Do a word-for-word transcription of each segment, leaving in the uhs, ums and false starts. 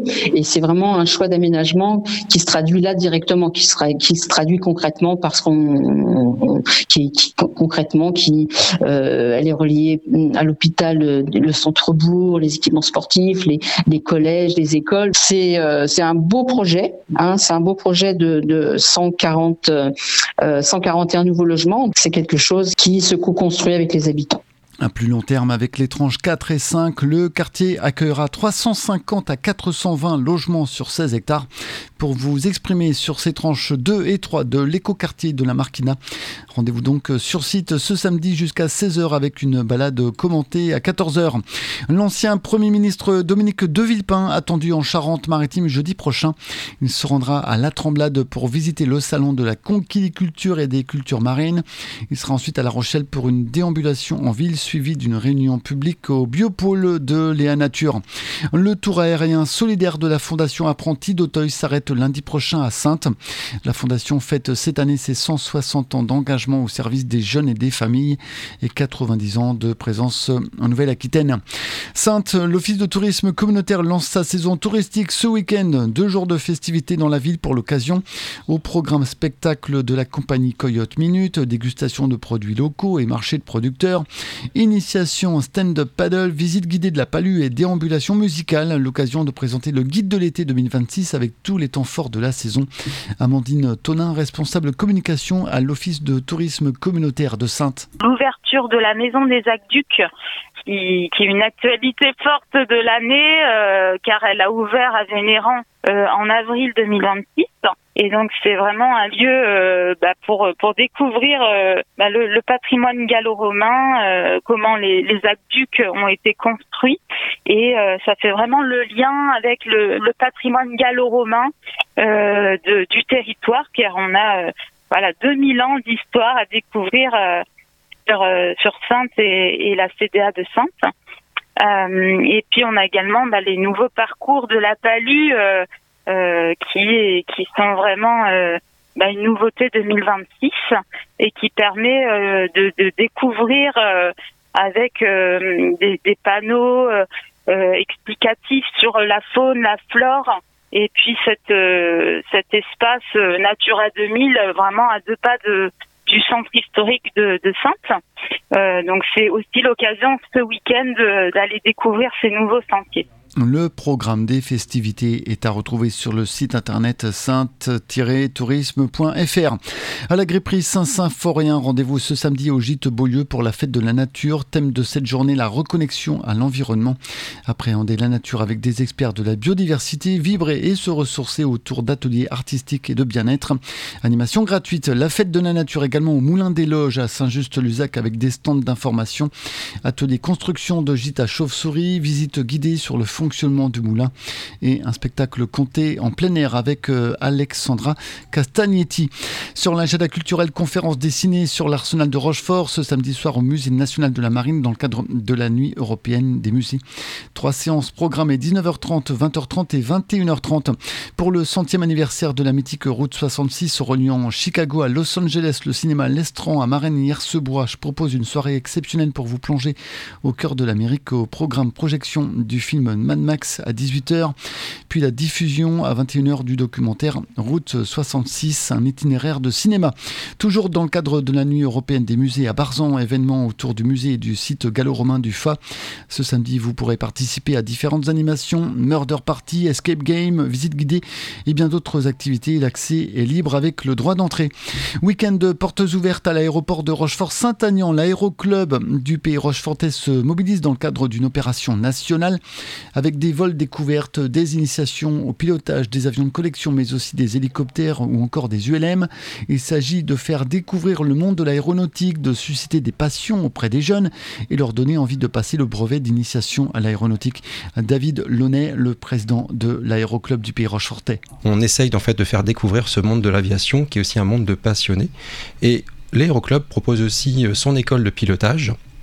Et c'est vraiment un choix d'aménagement qui se traduit là directement, qui se, qui se traduit concrètement parce qu'on, on, qui, qui concrètement, qui, euh, elle est reliée à l'hôpital, le centre-bourg, les équipements sportifs, les, les collèges, les écoles. C'est, euh, c'est un beau projet, hein, c'est un beau projet de, de cent quarante, euh, cent quarante et un nouveaux logements. C'est quelque chose qui se co-construit avec les habitants. À plus long terme, avec les tranches quatre et cinq, le quartier accueillera trois cent cinquante à quatre cent vingt logements sur seize hectares. Pour vous exprimer sur ces tranches deux et trois de l'écoquartier de la Marquina, rendez-vous donc sur site ce samedi jusqu'à seize heures avec une balade commentée à quatorze heures. L'ancien Premier ministre Dominique de Villepin, attendu en Charente-Maritime jeudi prochain. Il se rendra à La Tremblade pour visiter le salon de la conquiliculture et des cultures marines. Il sera ensuite à La Rochelle pour une déambulation en ville, suivi d'une réunion publique au biopôle de Léa Nature. Le tour aérien solidaire de la Fondation Apprentis d'Auteuil s'arrête lundi prochain à Saintes. La Fondation fête cette année ses cent soixante ans d'engagement au service des jeunes et des familles et quatre-vingt-dix ans de présence en Nouvelle-Aquitaine. Saintes, l'Office de tourisme communautaire lance sa saison touristique ce week-end. Deux jours de festivités dans la ville pour l'occasion. Au programme spectacle de la compagnie Coyote Minute, dégustation de produits locaux et marché de producteurs. Initiation stand-up paddle, visite guidée de la Palue et déambulation musicale. L'occasion de présenter le guide de l'été deux mille vingt-six avec tous les temps forts de la saison. Amandine Tonin, responsable communication à l'Office de tourisme communautaire de Saintes. L'ouverture de la Maison des Aqueducs, qui, qui est une actualité forte de l'année, euh, car elle a ouvert à Vénéran euh, en avril deux mille vingt-six. Et donc c'est vraiment un lieu euh, bah, pour pour découvrir euh, bah, le, le patrimoine gallo-romain, euh, comment les, les aqueducs ont été construits, et euh, ça fait vraiment le lien avec le, le patrimoine gallo-romain euh, de, du territoire, car on a euh, voilà deux mille ans d'histoire à découvrir euh, sur euh, sur Saintes et, et la C D A de Saintes. Euh, et puis on a également bah, les nouveaux parcours de la Palue. Euh, Euh, qui qui sont vraiment euh, bah, une nouveauté deux mille vingt-six et qui permet euh, de, de découvrir euh, avec euh, des, des panneaux euh, euh, explicatifs sur la faune, la flore, et puis cette euh, cet espace euh, Natura deux mille vraiment à deux pas de du centre historique de, de Saintes. Euh, donc c'est aussi l'occasion ce week-end de, d'aller découvrir ces nouveaux sentiers. Le programme des festivités est à retrouver sur le site internet sainte tiret tourisme point f r. À la Gripperie Saint-Symphorien, rendez-vous ce samedi au Gîte Beaulieu pour la fête de la nature. Thème de cette journée, la reconnexion à l'environnement. Appréhender la nature avec des experts de la biodiversité, vibrer et se ressourcer autour d'ateliers artistiques et de bien-être. Animation gratuite, la fête de la nature également au Moulin des Loges à Saint-Just-Luzac avec des stands d'information. Atelier construction de gîte à chauve-souris, visite guidée sur le fond fonctionnement du moulin et un spectacle compté en plein air avec euh, Alexandra Castagnetti. Sur l'agenda culturel, conférence dessinée sur l'arsenal de Rochefort ce samedi soir au Musée national de la Marine dans le cadre de la nuit européenne des musées. Trois séances programmées dix-neuf heures trente, vingt heures trente et vingt et une heures trente. Pour le centième anniversaire de la mythique route soixante-six reliant Chicago à Los Angeles, le cinéma L'Estran à Marennes-Hier-Sebois propose une soirée exceptionnelle pour vous plonger au cœur de l'Amérique au programme projection du film Mad Max à dix-huit heures, puis la diffusion à vingt et une heures du documentaire Route soixante-six, un itinéraire de cinéma. Toujours dans le cadre de la nuit européenne des musées à Barzan, événement autour du musée et du site gallo-romain du Fa. Ce samedi, vous pourrez participer à différentes animations, murder party, escape game, visite guidée et bien d'autres activités. L'accès est libre avec le droit d'entrée. Week-end de portes ouvertes à l'aéroport de Rochefort-Saint-Aignan. L'aéroclub du Pays Rochefortais se mobilise dans le cadre d'une opération nationale avec des vols découvertes, des initiations au pilotage des avions de collection, mais aussi des hélicoptères ou encore des U L M. Il s'agit de faire découvrir le monde de l'aéronautique, de susciter des passions auprès des jeunes et leur donner envie de passer le brevet d'initiation à l'aéronautique. David Launay, le président de l'aéroclub du Pays Rochefortais. On essaye en fait de faire découvrir ce monde de l'aviation qui est aussi un monde de passionnés. Et l'aéroclub propose aussi son école de pilotage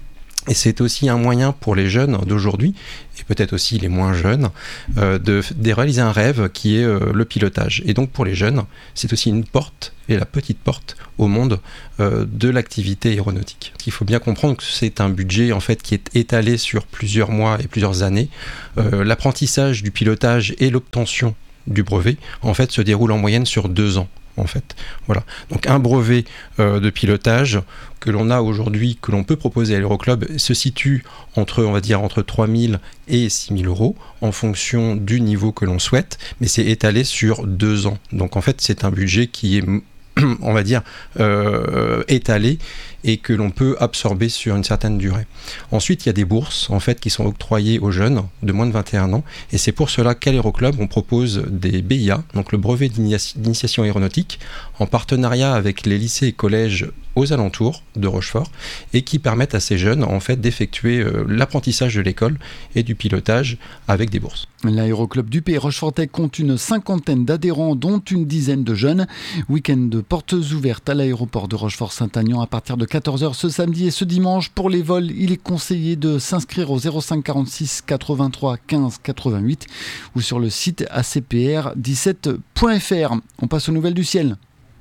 Et c'est aussi un moyen pour les jeunes d'aujourd'hui, et peut-être aussi les moins jeunes, euh, de, de réaliser un rêve qui est euh, le pilotage. Et donc pour les jeunes, c'est aussi une porte, et la petite porte au monde euh, de l'activité aéronautique. Il faut bien comprendre que c'est un budget en fait, qui est étalé sur plusieurs mois et plusieurs années. Euh, l'apprentissage du pilotage et l'obtention du brevet en fait, se déroule en moyenne sur deux ans. En fait, voilà. Donc un brevet euh, de pilotage que l'on a aujourd'hui, que l'on peut proposer à l'Aéroclub, se situe entre, on va dire, entre trois mille et six mille euros en fonction du niveau que l'on souhaite, mais c'est étalé sur deux ans. Donc en fait, c'est un budget qui est, on va dire, euh, étalé et que l'on peut absorber sur une certaine durée. Ensuite, il y a des bourses en fait, qui sont octroyées aux jeunes de moins de vingt et un ans, et c'est pour cela qu'à l'Aéroclub, on propose des B I A, donc le brevet d'initiation aéronautique, en partenariat avec les lycées et collèges aux alentours de Rochefort, et qui permettent à ces jeunes en fait, d'effectuer euh, l'apprentissage de l'école et du pilotage avec des bourses. L'Aéroclub du Pays Rochefortais compte une cinquantaine d'adhérents, dont une dizaine de jeunes. Week-end de portes ouvertes à l'aéroport de Rochefort-Saint-Agnan à partir de quatorze heures ce samedi et ce dimanche. Pour les vols, il est conseillé de s'inscrire au zéro cinq quarante-six quatre-vingt-trois quinze quatre-vingt-huit ou sur le site a c p r dix-sept point f r. On passe aux nouvelles du ciel.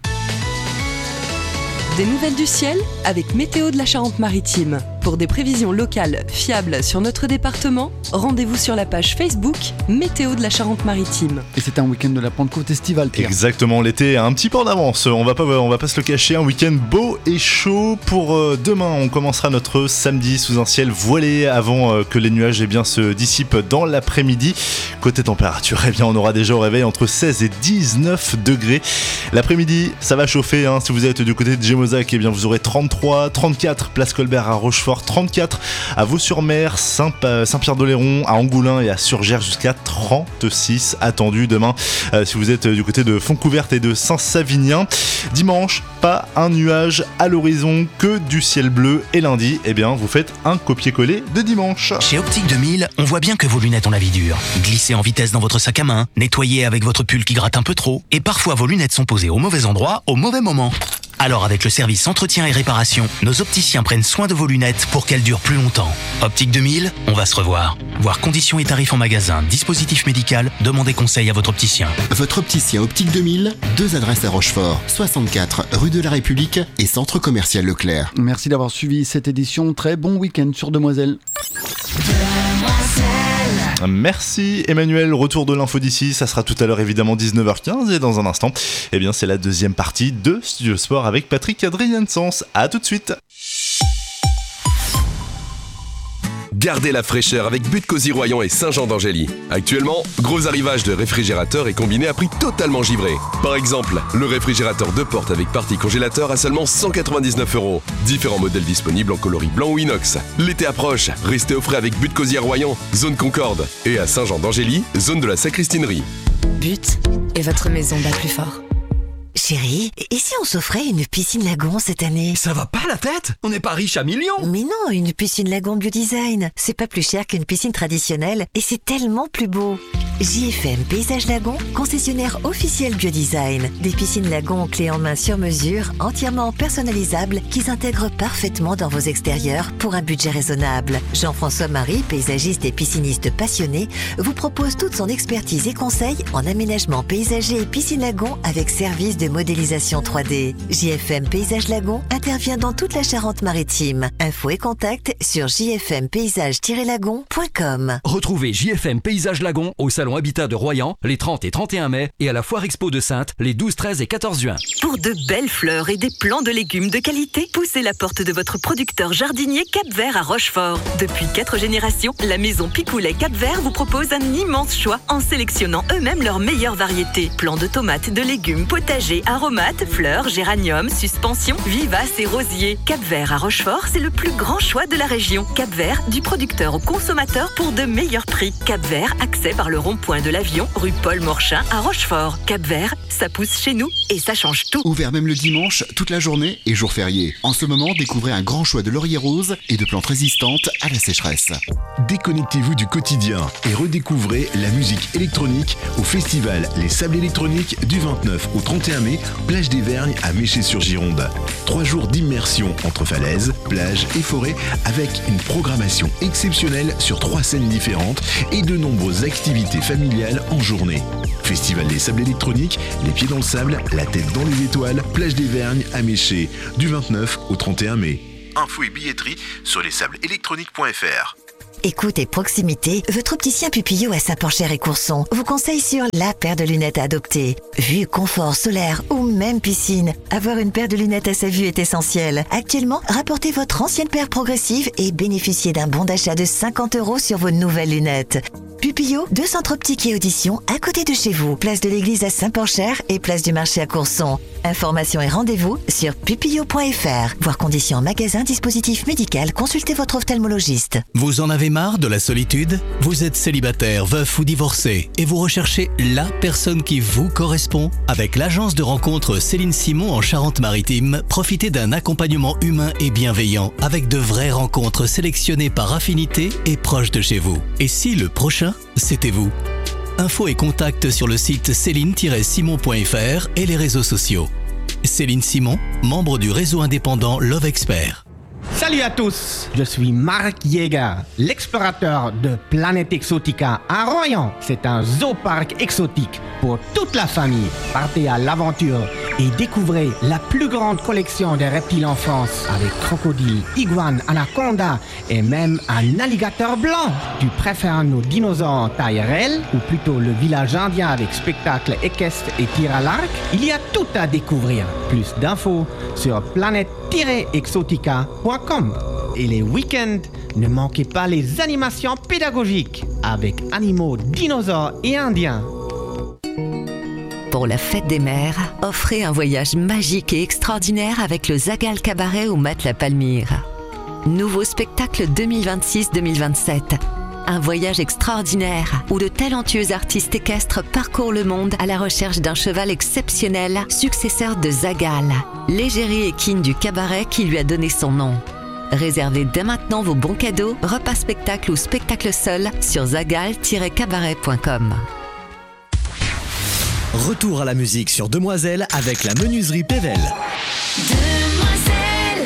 Des nouvelles du ciel avec Météo de la Charente-Maritime. Pour des prévisions locales fiables sur notre département, rendez-vous sur la page Facebook Météo de la Charente-Maritime. Et c'est un week-end de la Pentecôte estivale, Pierre. Exactement, l'été a un petit peu en avance. On va pas, on va pas se le cacher, un week-end beau et chaud. Pour euh, demain, on commencera notre samedi sous un ciel voilé avant euh, que les nuages eh bien, se dissipent dans l'après-midi. Côté température, eh bien, on aura déjà au réveil entre seize et dix-neuf degrés. L'après-midi, ça va chauffer. Hein. Si vous êtes du côté de Gémozac, eh bien, vous aurez trente-trois, trente-quatre, place Colbert à Rochefort, trente-quatre à Vaux-sur-Mer, Saint- Saint-Pierre-d'Oléron, à Angoulins et à Surgères, jusqu'à trente-six attendus demain euh, si vous êtes du côté de Fontcouverte et de Saint-Savinien. Dimanche, pas un nuage à l'horizon, que du ciel bleu, et lundi, eh bien, vous faites un copier-coller de dimanche. Chez Optique deux mille, on voit bien que vos lunettes ont la vie dure. Glissez en vitesse dans votre sac à main, nettoyez avec votre pull qui gratte un peu trop, et parfois vos lunettes sont posées au mauvais endroit, au mauvais moment. Alors avec le service entretien et réparation, nos opticiens prennent soin de vos lunettes pour qu'elles durent plus longtemps. Optique deux mille, on va se revoir. Voir conditions et tarifs en magasin, dispositif médical, demandez conseil à votre opticien. Votre opticien Optique deux mille, deux adresses à Rochefort, soixante-quatre rue de la République et centre commercial Leclerc. Merci d'avoir suivi cette édition. Très bon week-end sur Demoiselle. Merci Emmanuel, retour de l'info d'ici, ça sera tout à l'heure évidemment dix-neuf heures quinze et dans un instant, eh bien c'est la deuxième partie de Studio Sport avec Patrick Adrien-Sens. À tout de suite. Gardez la fraîcheur avec But Cosy Royan et Saint-Jean d'Angély. Actuellement, gros arrivage de réfrigérateurs et combinés à prix totalement givré. Par exemple, le réfrigérateur deux portes avec partie congélateur à seulement cent quatre-vingt-dix-neuf euros. Différents modèles disponibles en coloris blanc ou inox. L'été approche, restez au frais avec But Cosy à Royan, zone Concorde. Et à Saint-Jean d'Angély, zone de la Sacristinerie. But et votre maison bat plus fort. Chérie, et si on s'offrait une piscine lagon cette année? Ça va pas la tête? On n'est pas riche à millions. Mais non, une piscine lagon Biodesign, c'est pas plus cher qu'une piscine traditionnelle et c'est tellement plus beau. J F M Paysage Lagon, concessionnaire officiel Biodesign. Des piscines lagon clés en main sur mesure, entièrement personnalisables, qui s'intègrent parfaitement dans vos extérieurs pour un budget raisonnable. Jean-François Marie, paysagiste et pisciniste passionné, vous propose toute son expertise et conseils en aménagement paysager et piscine lagon avec service de modélisation trois D. J F M Paysage Lagon intervient dans toute la Charente-Maritime. Info et contact sur j f m paysage tiret lagon point com. Retrouvez J F M Paysage Lagon au Salon Habitat de Royan les trente et trente et un mai et à la Foire Expo de Saintes les douze, treize et quatorze juin. Pour de belles fleurs et des plants de légumes de qualité, poussez la porte de votre producteur jardinier Cap-Vert à Rochefort. Depuis quatre générations, la maison Picoulet Cap-Vert vous propose un immense choix en sélectionnant eux-mêmes leurs meilleures variétés. Plants de tomates, de légumes, potagers, aromates, fleurs, géraniums, suspensions, vivaces et rosiers. Cap-Vert à Rochefort, c'est le plus grand choix de la région. Cap-Vert, du producteur au consommateur pour de meilleurs prix. Cap-Vert, accès par le rond rond-point de l'Avion, rue Paul Morchin à Rochefort. Cap-Vert, ça pousse chez nous et ça change tout. Ouvert même le dimanche, toute la journée et jour férié. En ce moment, découvrez un grand choix de lauriers roses et de plantes résistantes à la sécheresse. Déconnectez-vous du quotidien et redécouvrez la musique électronique au festival Les Sables électroniques du vingt-neuf au trente et un mai, plage des Vergnes à Méché-sur-Gironde. Trois jours d'immersion entre falaises, plages et forêts avec une programmation exceptionnelle sur trois scènes différentes et de nombreuses activités familiales en journée. Festival Les Sables électroniques, les pieds dans le sable, la tête dans les étoiles, plage des Vergnes à Méché, du vingt-neuf au trente et un mai. Infos et billetterie sur les sables électroniques point f r. Écoute et proximité, votre opticien Pupillot à Saint-Porcher et Courson vous conseille sur la paire de lunettes à adopter. Vue, confort, solaire ou même piscine, avoir une paire de lunettes à sa vue est essentiel. Actuellement, rapportez votre ancienne paire progressive et bénéficiez d'un bon d'achat de cinquante euros sur vos nouvelles lunettes. Pupillot, deux centres optiques et audition à côté de chez vous. Place de l'église à Saint-Porcher et place du marché à Courson. Informations et rendez-vous sur pupillot point f r. Voir conditions en magasin, dispositif médical, consultez votre ophtalmologiste. Vous en avez marre de la solitude ? Vous êtes célibataire, veuf ou divorcé et vous recherchez la personne qui vous correspond ? Avec l'agence de rencontre Céline Simon en Charente-Maritime, profitez d'un accompagnement humain et bienveillant avec de vraies rencontres sélectionnées par affinité et proches de chez vous. Et si le prochain, c'était vous ? Infos et contacts sur le site céline tiret simon point f r et les réseaux sociaux. Céline Simon, membre du réseau indépendant Love Expert. Salut à tous, je suis Marc Yeager, l'explorateur de Planète Exotica à Royan. C'est un zooparc exotique pour toute la famille. Partez à l'aventure et découvrez la plus grande collection de reptiles en France avec crocodiles, iguanes, anacondas et même un alligator blanc. Tu préfères nos dinosaures en taille réelle ou plutôt le village indien avec spectacle équestre et tir à l'arc? Il y a tout à découvrir. Plus d'infos sur planète tiret exotica point com. Et les week-ends, ne manquez pas les animations pédagogiques avec animaux, dinosaures et indiens. Pour la fête des mers, offrez un voyage magique et extraordinaire avec le Zagal Cabaret au Mat-la-Palmyre. Nouveau spectacle deux mille vingt-six deux mille vingt-sept. Un voyage extraordinaire où de talentueux artistes équestres parcourent le monde à la recherche d'un cheval exceptionnel, successeur de Zagal, l'égérie équine du cabaret qui lui a donné son nom. Réservez dès maintenant vos bons cadeaux, repas spectacle ou spectacle seul sur zagal tiret cabaret point com. Retour à la musique sur Demoiselle avec la menuiserie Pével. Demoiselle,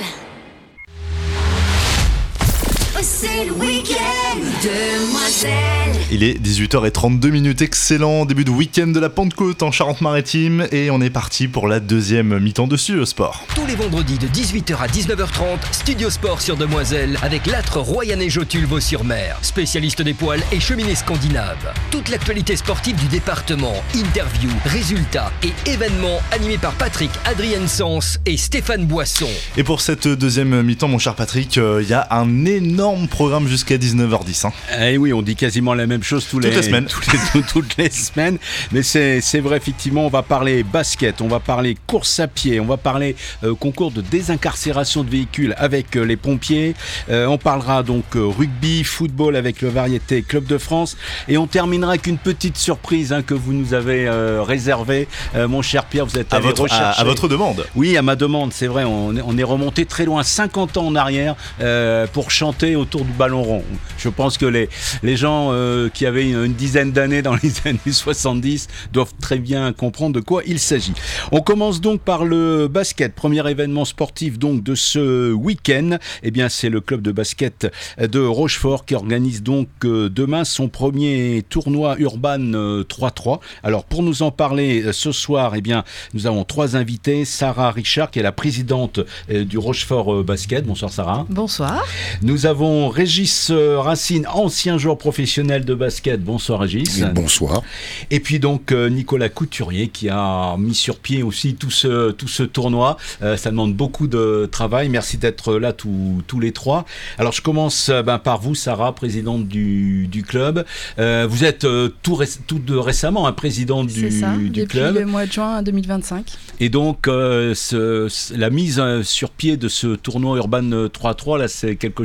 oh, c'est le week-end. Demoiselle. Il est dix-huit heures trente-deux minutes, excellent début de week-end de la Pentecôte en Charente-Maritime et on est parti pour la deuxième mi-temps de Studio Sport. Tous les vendredis de dix-huit heures à dix-neuf heures trente, Studio Sport sur Demoiselle avec l'âtre Royanais Jotul Vaux-sur-Mer, spécialiste des poils et cheminée scandinave. Toute l'actualité sportive du département, interviews, résultats et événements animés par Patrick Adrien-Sens et Stéphane Boisson. Et pour cette deuxième mi-temps, mon cher Patrick, il euh, y a un énorme programme jusqu'à dix-neuf heures dix. Hein. Eh oui, on dit quasiment la même chose tous les, toutes les semaines. Toutes les, toutes les semaines. Mais c'est, c'est vrai, effectivement, on va parler basket, on va parler course à pied, on va parler euh, concours de désincarcération de véhicules avec euh, les pompiers. Euh, on parlera donc euh, rugby, football avec le Variété Club de France. Et on terminera avec une petite surprise hein, que vous nous avez euh, réservée. Euh, mon cher Pierre, vous êtes à allé votre, rechercher. À, à votre demande. Oui, à ma demande, c'est vrai. On, on est remonté très loin, cinquante ans en arrière, euh, pour chanter autour du ballon rond. Je pense que les, les gens euh, qui avaient une, une dizaine d'années dans les années soixante-dix doivent très bien comprendre de quoi il s'agit. On commence donc par le basket, premier événement sportif donc de ce week-end. Eh bien, c'est le club de basket de Rochefort qui organise donc euh, demain son premier tournoi Urban euh, trois trois. Alors, pour nous en parler euh, ce soir, eh bien, nous avons trois invités. Sarah Richard, qui est la présidente euh, du Rochefort euh, Basket. Bonsoir Sarah. Bonsoir. Nous avons Régis euh, Racine, ancien joueur professionnel de basket. Bonsoir Régis. Bonsoir. Et puis donc euh, Nicolas Couturier qui a mis sur pied aussi tout ce, tout ce tournoi. Euh, ça demande beaucoup de travail. Merci d'être là tous, tous les trois. Alors je commence euh, ben, par vous Sarah, présidente du, du club. Euh, vous êtes euh, tout, ré- tout de récemment hein, présidente du, C'est ça, du depuis club. Depuis le mois de juin deux mille vingt-cinq. Et donc euh, ce, ce, la mise sur pied de ce tournoi Urban trois trois, là, c'est quelque chose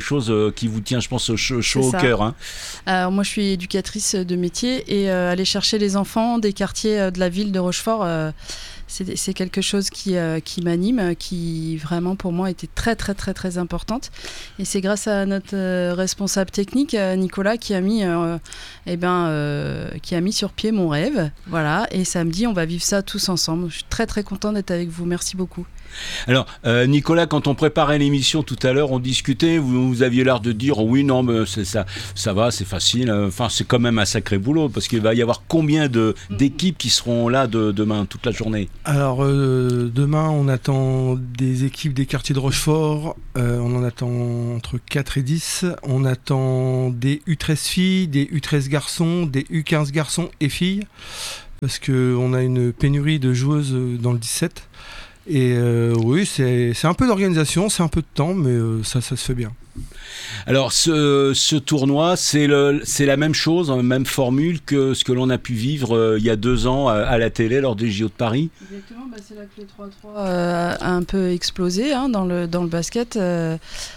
euh, qui vous tient, je pense, chaud, chaud au cœur. Hein. Alors moi, je suis éducatrice de métier et euh, aller chercher les enfants des quartiers euh, de la ville de Rochefort, euh, c'est, c'est quelque chose qui, euh, qui m'anime, qui vraiment pour moi était très très très très importante. Et c'est grâce à notre euh, responsable technique, euh, Nicolas, qui a mis, euh, eh ben, euh, qui a mis sur pied mon rêve. Voilà. Et samedi, on va vivre ça tous ensemble. Je suis très très contente d'être avec vous. Merci beaucoup. Alors, euh, Nicolas, quand on préparait l'émission tout à l'heure, on discutait, vous, vous aviez l'air de dire, oui, non, mais c'est ça, ça va, c'est facile. Enfin, c'est quand même un sacré boulot, parce qu'il va y avoir combien de, d'équipes qui seront là de, demain, toute la journée? Alors, euh, demain, on attend des équipes des quartiers de Rochefort, euh, on en attend entre quatre et dix, on attend des U treize filles, des U treize garçons, des U quinze garçons et filles, parce qu'on a une pénurie de joueuses dans le dix-sept. Et euh, oui, c'est, c'est un peu d'organisation, c'est un peu de temps, mais euh, ça, ça se fait bien. Alors, ce, ce tournoi, c'est, le, c'est la même chose, la même formule que ce que l'on a pu vivre euh, il y a deux ans à, à la télé lors des J O de Paris. Exactement, bah c'est là que le trois trois euh, a un peu explosé hein, dans, le, dans le basket. Euh,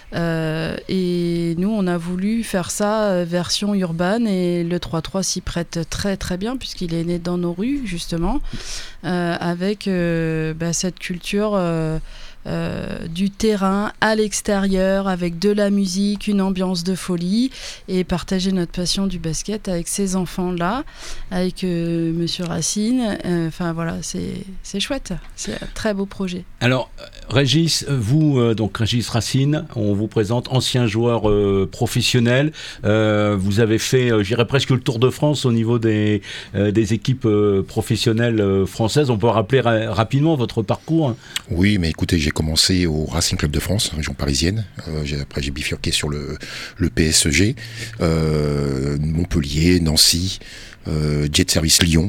euh, et nous, on a voulu faire ça euh, version urbaine et le trois trois s'y prête très très bien puisqu'il est né dans nos rues, justement, euh, avec euh, bah, cette culture... Euh, Euh, du terrain à l'extérieur avec de la musique, une ambiance de folie et partager notre passion du basket avec ces enfants-là, avec euh, Monsieur Racine. Enfin euh, voilà, c'est, c'est chouette, c'est un très beau projet. Alors Régis, vous, euh, donc Régis Racine, on vous présente ancien joueur euh, professionnel. Euh, vous avez fait, euh, j'irais presque le tour de France au niveau des, euh, des équipes euh, professionnelles euh, françaises. On peut rappeler ra- rapidement votre parcours? Oui, mais écoutez, j'ai commencé au Racing Club de France, région parisienne. Euh, j'ai, après, j'ai bifurqué sur le, le P S G, euh, Montpellier, Nancy, euh, Jet Service Lyon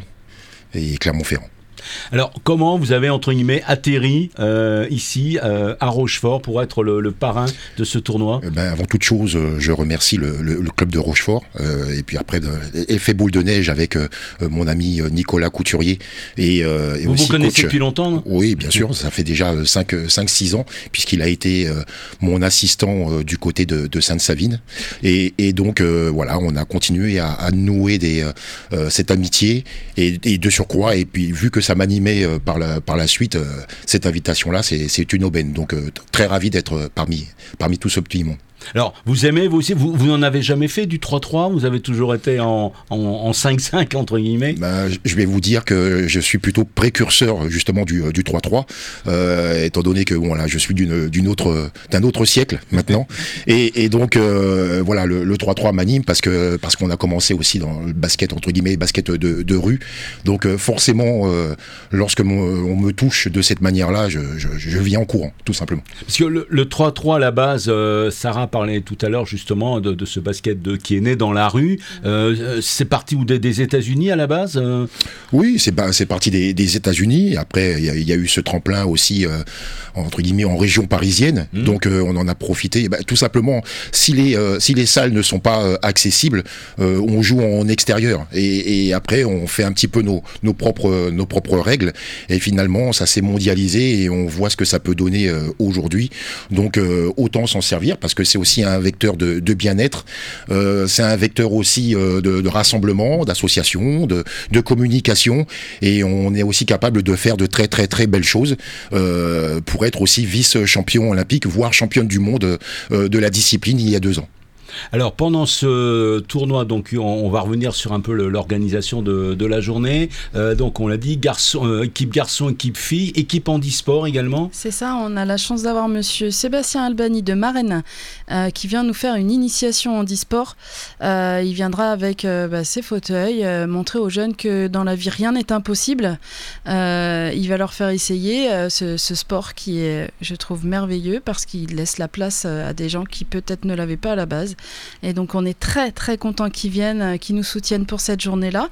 et Clermont-Ferrand. Alors, comment vous avez, entre guillemets, atterri euh, ici, euh, à Rochefort, pour être le, le parrain de ce tournoi? euh, ben, Avant toute chose, euh, je remercie le, le, le club de Rochefort, euh, et puis après, de, effet boule de neige avec euh, mon ami Nicolas Couturier. Et, euh, et vous aussi vous connaissez coach, depuis longtemps, non? Oui, bien sûr, ça fait déjà cinq six ans, puisqu'il a été euh, mon assistant euh, du côté de, de Sainte-Savine. Et, et donc, euh, voilà, on a continué à, à nouer des, euh, cette amitié, et, et de surcroît, et puis vu que ça m'animait euh, par, la, par la suite, euh, cette invitation-là, c'est, c'est une aubaine. Donc euh, très ravi d'être parmi, parmi tout ce petit monde. Alors, vous aimez, vous aussi, vous, vous n'en avez jamais fait du trois trois? Vous avez toujours été en, en, en cinq cinq, entre guillemets? Ben, je vais vous dire que je suis plutôt précurseur, justement, du, du trois trois, euh, étant donné que, bon, là, je suis d'une, d'une autre, d'un autre siècle, maintenant. Et, et donc, euh, voilà, le, le trois trois m'anime parce que, parce qu'on a commencé aussi dans le basket, entre guillemets, basket de, de rue. Donc, euh, forcément, euh, lorsque mon, on me touche de cette manière-là, je, je, je viens en courant, tout simplement. Parce que le, le trois trois, à la base, euh, Sarah parlait tout à l'heure justement de, de ce basket de, qui est né dans la rue. Euh, c'est parti où, des, des États-Unis à la base? euh... Oui, c'est, bah, c'est parti des, des États-Unis. Après, il y, y a eu ce tremplin aussi, euh, entre guillemets, en région parisienne. Mmh. Donc, euh, on en a profité. Bah, tout simplement, si les, euh, si les salles ne sont pas euh, accessibles, euh, on joue en extérieur. Et, et après, on fait un petit peu nos, nos, propres, nos propres règles. Et finalement, ça s'est mondialisé et on voit ce que ça peut donner euh, aujourd'hui. Donc, euh, autant s'en servir parce que c'est aussi un vecteur de, de bien-être, euh, c'est un vecteur aussi euh, de, de rassemblement, d'association, de, de communication, et on est aussi capable de faire de très très très belles choses euh, pour être aussi vice-champion olympique, voire championne du monde euh, de la discipline il y a deux ans. Alors pendant ce tournoi, donc on, on va revenir sur un peu le, l'organisation de, de la journée. Euh, donc on l'a dit, garçon, euh, équipe garçon, équipe fille, équipe handisport également. C'est ça, on a la chance d'avoir Monsieur Sébastien Albani de Marennes euh, qui vient nous faire une initiation handisport. Euh, il viendra avec euh, bah, ses fauteuils, euh, montrer aux jeunes que dans la vie rien n'est impossible. Euh, il va leur faire essayer euh, ce, ce sport qui est, je trouve, merveilleux parce qu'il laisse la place à des gens qui peut-être ne l'avaient pas à la base. Et donc on est très très contents qu'ils viennent, qu'ils nous soutiennent pour cette journée-là.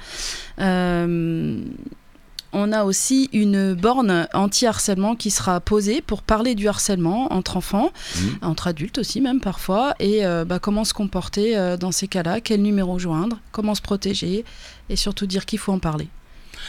Euh, on a aussi une borne anti-harcèlement qui sera posée pour parler du harcèlement entre enfants, mmh. entre adultes aussi même parfois, et euh, bah, comment se comporter euh, dans ces cas-là, quel numéro joindre, comment se protéger, et surtout dire qu'il faut en parler.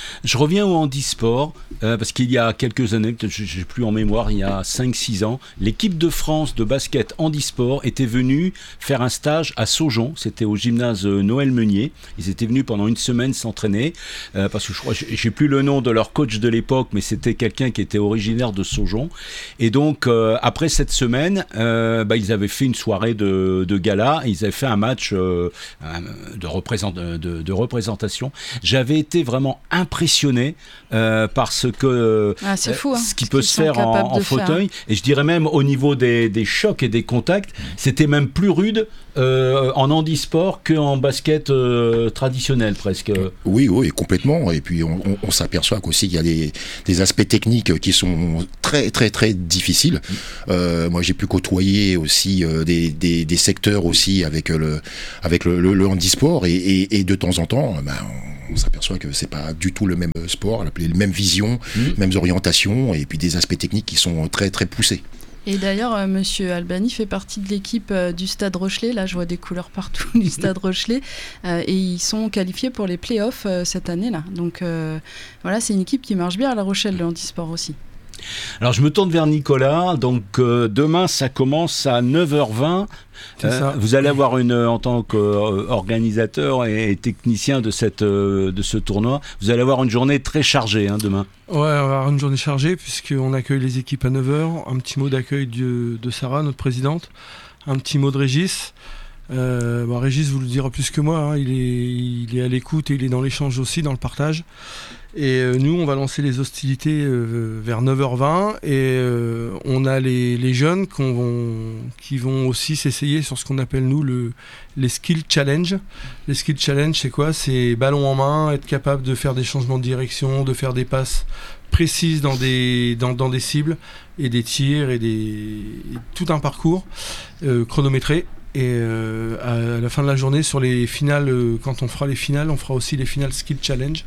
Je reviens au handisport, euh, parce qu'il y a quelques années, peut-être je n'ai plus en mémoire, il y a cinq six ans, l'équipe de France de basket handisport était venue faire un stage à Saujon, c'était au gymnase Noël Meunier. Ils étaient venus pendant une semaine s'entraîner, euh, parce que je crois, j'ai plus le nom de leur coach de l'époque, mais c'était quelqu'un qui était originaire de Saujon. Et donc, euh, après cette semaine, euh, bah, ils avaient fait une soirée de, de gala, ils avaient fait un match euh, de, représent, de, de représentation. J'avais été vraiment impressionné euh, par ce que ah, c'est fou, hein, ce qui peut se faire en, en fauteuil. Faire. Et je dirais même au niveau des, des chocs et des contacts, c'était même plus rude euh, en handisport qu'en basket euh, traditionnel presque. Oui, oui, complètement. Et puis on, on, on s'aperçoit qu'aussi qu'il y a des, des aspects techniques qui sont très, très, très difficiles. Euh, moi, j'ai pu côtoyer aussi euh, des, des, des secteurs aussi avec le, avec le, le, le handisport et, et, et de temps en temps, ben, on, on s'aperçoit que c'est pas du tout le même sport, les mêmes visions, mmh. mêmes orientations et puis des aspects techniques qui sont très, très poussés. Et d'ailleurs, euh, Monsieur Albani fait partie de l'équipe euh, du Stade Rochelet. Là, je vois des couleurs partout du Stade Rochelet. Euh, et ils sont qualifiés pour les playoffs euh, cette année-là. Donc euh, voilà, c'est une équipe qui marche bien à La Rochelle, le handisport aussi. Alors je me tourne vers Nicolas, donc euh, demain ça commence à neuf heures vingt, euh, vous allez avoir une, en tant qu'organisateur et, et technicien de, cette, euh, de ce tournoi, vous allez avoir une journée très chargée hein, demain. Ouais, on va avoir une journée chargée puisqu'on accueille les équipes à neuf heures, un petit mot d'accueil de, de Sarah, notre présidente, un petit mot de Régis. Euh, bon, Régis vous le dira plus que moi, hein, il, est, il est à l'écoute et il est dans l'échange aussi, dans le partage. Et euh, nous, on va lancer les hostilités euh, vers neuf heures vingt et euh, on a les, les jeunes qu'on vont, qui vont aussi s'essayer sur ce qu'on appelle nous le, les skill challenge. Les skill challenge, c'est quoi ? C'est ballon en main, être capable de faire des changements de direction, de faire des passes précises dans des, dans, dans des cibles et des tirs et, des, et tout un parcours euh, chronométré. Et euh, à la fin de la journée, sur les finales, euh, quand on fera les finales, on fera aussi les finales Skill Challenge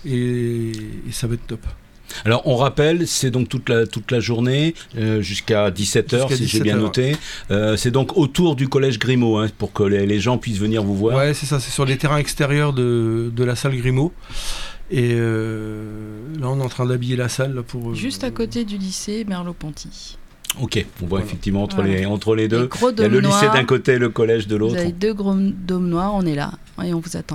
et, et ça va être top. Alors on rappelle, c'est donc toute la, toute la journée euh, jusqu'à dix-sept heures si j'ai bien noté. Euh, c'est donc autour du collège Grimaud hein, pour que les, les gens puissent venir vous voir. Ouais, c'est ça, c'est sur les terrains extérieurs de, de la salle Grimaud. Et euh, là, on est en train d'habiller la salle là, pour. Euh, Juste à côté du lycée Merleau-Ponty. Ok, on voit voilà. effectivement entre, voilà. les, entre les deux. Les il y a le lycée d'un côté, le collège de l'autre. Vous avez deux gros dômes noirs, on est là et on vous attend.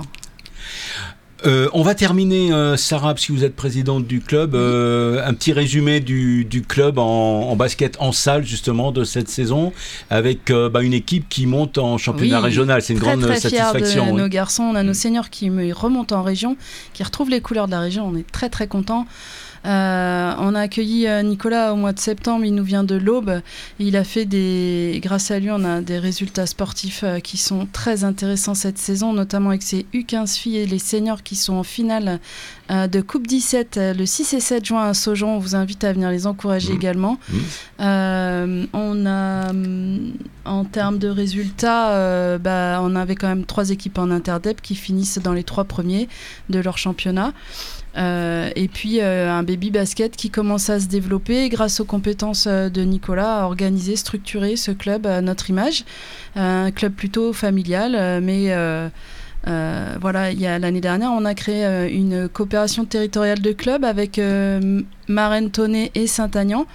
Euh, on va terminer, euh, Sarah, parce que vous êtes présidente du club, euh, un petit résumé du, du club en, en basket en salle justement de cette saison, avec euh, bah, une équipe qui monte en championnat oui, régional. C'est une très, grande très satisfaction. De oui. nos garçons, on a nos seniors qui remontent en région, qui retrouvent les couleurs de la région. On est très très contents. Euh, on a accueilli euh, Nicolas au mois de septembre, il nous vient de l'Aube. Il a fait des, grâce à lui, on a des résultats sportifs euh, qui sont très intéressants cette saison, notamment avec ses U quinze filles et les seniors qui sont en finale euh, de Coupe dix-sept euh, le six et sept juin à Saujon. On vous invite à venir les encourager mmh. également. Mmh. Euh, on a, en termes de résultats, euh, bah, on avait quand même trois équipes en interdep qui finissent dans les trois premiers de leur championnat. Euh, et puis euh, un baby basket qui commence à se développer grâce aux compétences euh, de Nicolas à organiser, structurer ce club à notre image. Euh, un club plutôt familial, euh, mais euh, euh, voilà, il y a, l'année dernière, on a créé euh, une coopération territoriale de clubs avec euh, Marennes-Tonnet et Saint-Aignan.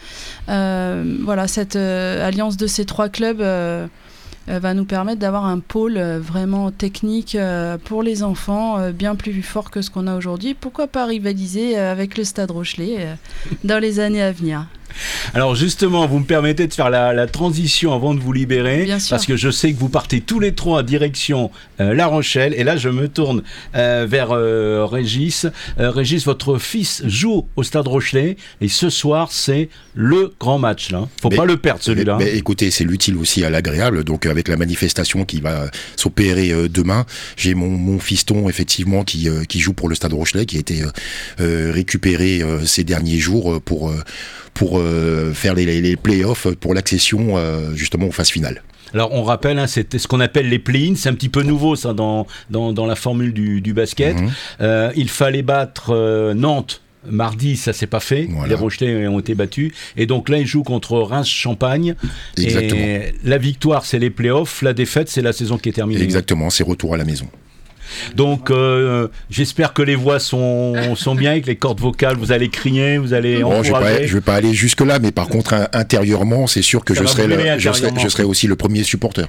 Euh, voilà, cette euh, alliance de ces trois clubs euh, Euh, va nous permettre d'avoir un pôle euh, vraiment technique euh, pour les enfants, euh, bien plus fort que ce qu'on a aujourd'hui. Pourquoi pas rivaliser euh, avec le Stade Rochelet euh, dans les années à venir ? Alors justement, vous me permettez de faire la, la transition avant de vous libérer, parce que je sais que vous partez tous les trois direction euh, La Rochelle, et là je me tourne euh, vers euh, Régis. Euh, Régis, votre fils joue au Stade Rochelet, et ce soir c'est le grand match là. Faut mais, pas le perdre celui-là. Mais, mais écoutez, c'est l'utile aussi à l'agréable, donc avec la manifestation qui va s'opérer euh, demain, j'ai mon, mon fiston effectivement qui, euh, qui joue pour le Stade Rochelet, qui a été euh, récupéré euh, ces derniers jours pour euh, pour euh, faire les, les play-offs pour l'accession euh, justement aux phases finales. Alors on rappelle, hein, c'est ce qu'on appelle les play-ins, c'est un petit peu nouveau ça dans, dans, dans la formule du, du basket. Mmh. Euh, il fallait battre euh, Nantes mardi, ça s'est pas fait, voilà. Les Rochelais ont été battus, et donc là ils jouent contre Reims-Champagne. Exactement. Et la victoire c'est les play-offs, la défaite c'est la saison qui est terminée. Exactement, c'est retour à la maison. Donc euh, j'espère que les voix sont, sont bien, avec les cordes vocales, vous allez crier, vous allez bon, encourager. Je ne vais pas aller jusque-là, mais par contre, un, intérieurement, c'est sûr que je serai, le, je, serai, je serai aussi le premier supporter.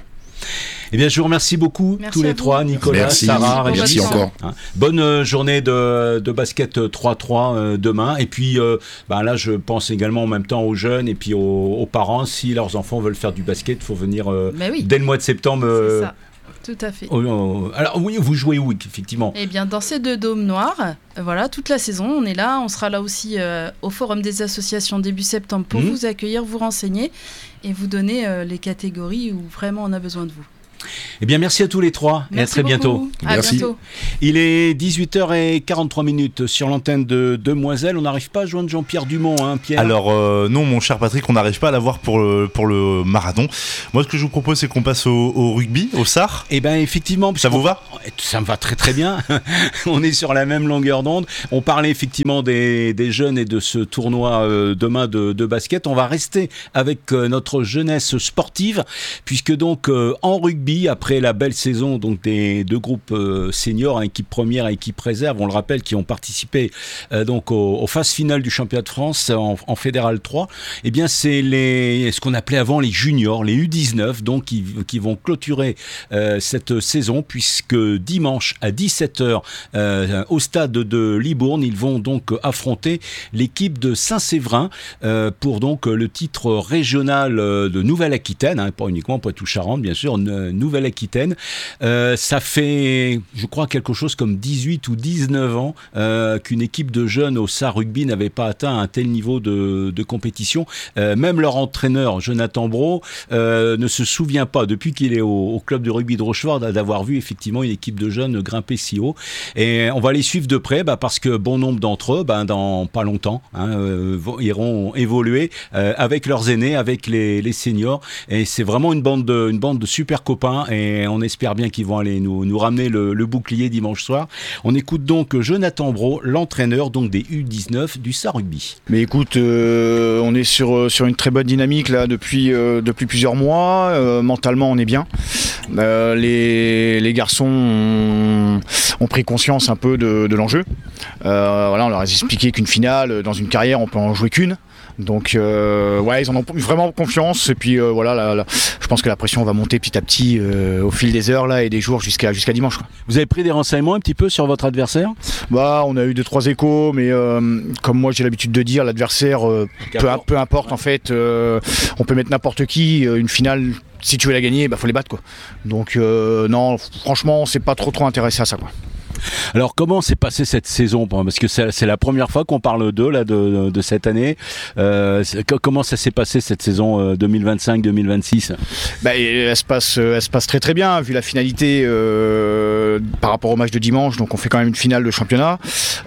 Eh bien, je vous remercie beaucoup, merci tous les trois, Nicolas, merci, Sarah, merci encore. Hein. Bonne euh, journée de, de basket trois trois euh, demain. Et puis, euh, bah, là, je pense également en même temps aux jeunes et puis aux, aux parents. Si leurs enfants veulent faire du basket, il faut venir euh, oui. dès le mois de septembre. Euh, C'est ça. Tout à fait. Oh, oh, alors oui, vous jouez où, effectivement? Eh bien, dans ces deux dômes noirs, euh, voilà, toute la saison, on est là. On sera là aussi euh, au Forum des associations début septembre pour mmh. vous accueillir, vous renseigner et vous donner euh, les catégories où vraiment on a besoin de vous. Eh bien, merci à tous les trois merci et à très beaucoup. bientôt. À merci. bientôt. Il est dix-huit heures quarante-trois minutes sur l'antenne de Demoiselle. On n'arrive pas à joindre Jean-Pierre Dumont, hein, Pierre? Alors, euh, non, mon cher Patrick, on n'arrive pas à l'avoir pour le, pour le marathon. Moi, ce que je vous propose, c'est qu'on passe au, au rugby, au S A R. Eh bien, effectivement. Ça vous va? Ça me va très très bien. On est sur la même longueur d'onde. On parlait effectivement des, des jeunes et de ce tournoi euh, demain de, de basket. On va rester avec euh, notre jeunesse sportive, puisque donc euh, en rugby, après la belle saison donc des deux groupes euh, seniors, hein, équipe première et équipe réserve, on le rappelle, qui ont participé euh, donc aux, aux phases finales du championnat de France en, en Fédéral trois. Eh bien, c'est les ce qu'on appelait avant les juniors, les U dix-neuf, donc qui, qui vont clôturer euh, cette saison, puisque dimanche à dix-sept heures euh, au stade de Libourne, ils vont donc affronter l'équipe de Saint-Séverin euh, pour donc le titre régional de Nouvelle-Aquitaine, hein, pas uniquement Poitou-Charentes, bien sûr, Nouvelle-Aquitaine. Euh, ça fait, je crois, quelque chose comme dix-huit ou dix-neuf ans euh, qu'une équipe de jeunes au S A R Rugby n'avait pas atteint un tel niveau de, de compétition. Euh, même leur entraîneur, Jonathan Brault, euh, ne se souvient pas, depuis qu'il est au, au club de rugby de Rochefort, d'avoir vu effectivement une équipe de jeunes grimper si haut. Et on va les suivre de près bah, parce que bon nombre d'entre eux, bah, dans pas longtemps, hein, euh, iront évoluer euh, avec leurs aînés, avec les, les seniors. Et c'est vraiment une bande de, une bande de super copains. Et on espère bien qu'ils vont aller nous, nous ramener le, le bouclier dimanche soir. On écoute donc Jonathan Brault, l'entraîneur donc des U dix-neuf du S A R Rugby. Mais écoute, euh, on est sur, sur une très bonne dynamique là depuis, euh, depuis plusieurs mois. Euh, mentalement, on est bien. Euh, les, les garçons ont, ont pris conscience un peu de, de l'enjeu. Euh, voilà, on leur a expliqué qu'une finale, dans une carrière, on peut en jouer qu'une. Donc euh, ouais, ils en ont vraiment confiance et puis euh, voilà, la, la, je pense que la pression va monter petit à petit euh, au fil des heures là et des jours jusqu'à jusqu'à dimanche, quoi. Vous avez pris des renseignements un petit peu sur votre adversaire? Bah, on a eu deux trois échos, mais euh, comme moi j'ai l'habitude de dire, l'adversaire euh, peu, peu importe en fait, euh, on peut mettre n'importe qui, une finale. Si tu veux la gagner, bah faut les battre, quoi. Donc euh, non, franchement, on s'est pas trop trop intéressé à ça, quoi. Alors comment s'est passée cette saison? Parce que c'est, c'est la première fois qu'on parle d'eux là, de, de cette année. Euh, comment ça s'est passé cette saison euh, deux mille vingt-cinq deux mille vingt-six? Bah, elle, se passe, elle se passe très très bien, vu la finalité euh, par rapport au match de dimanche. Donc on fait quand même une finale de championnat.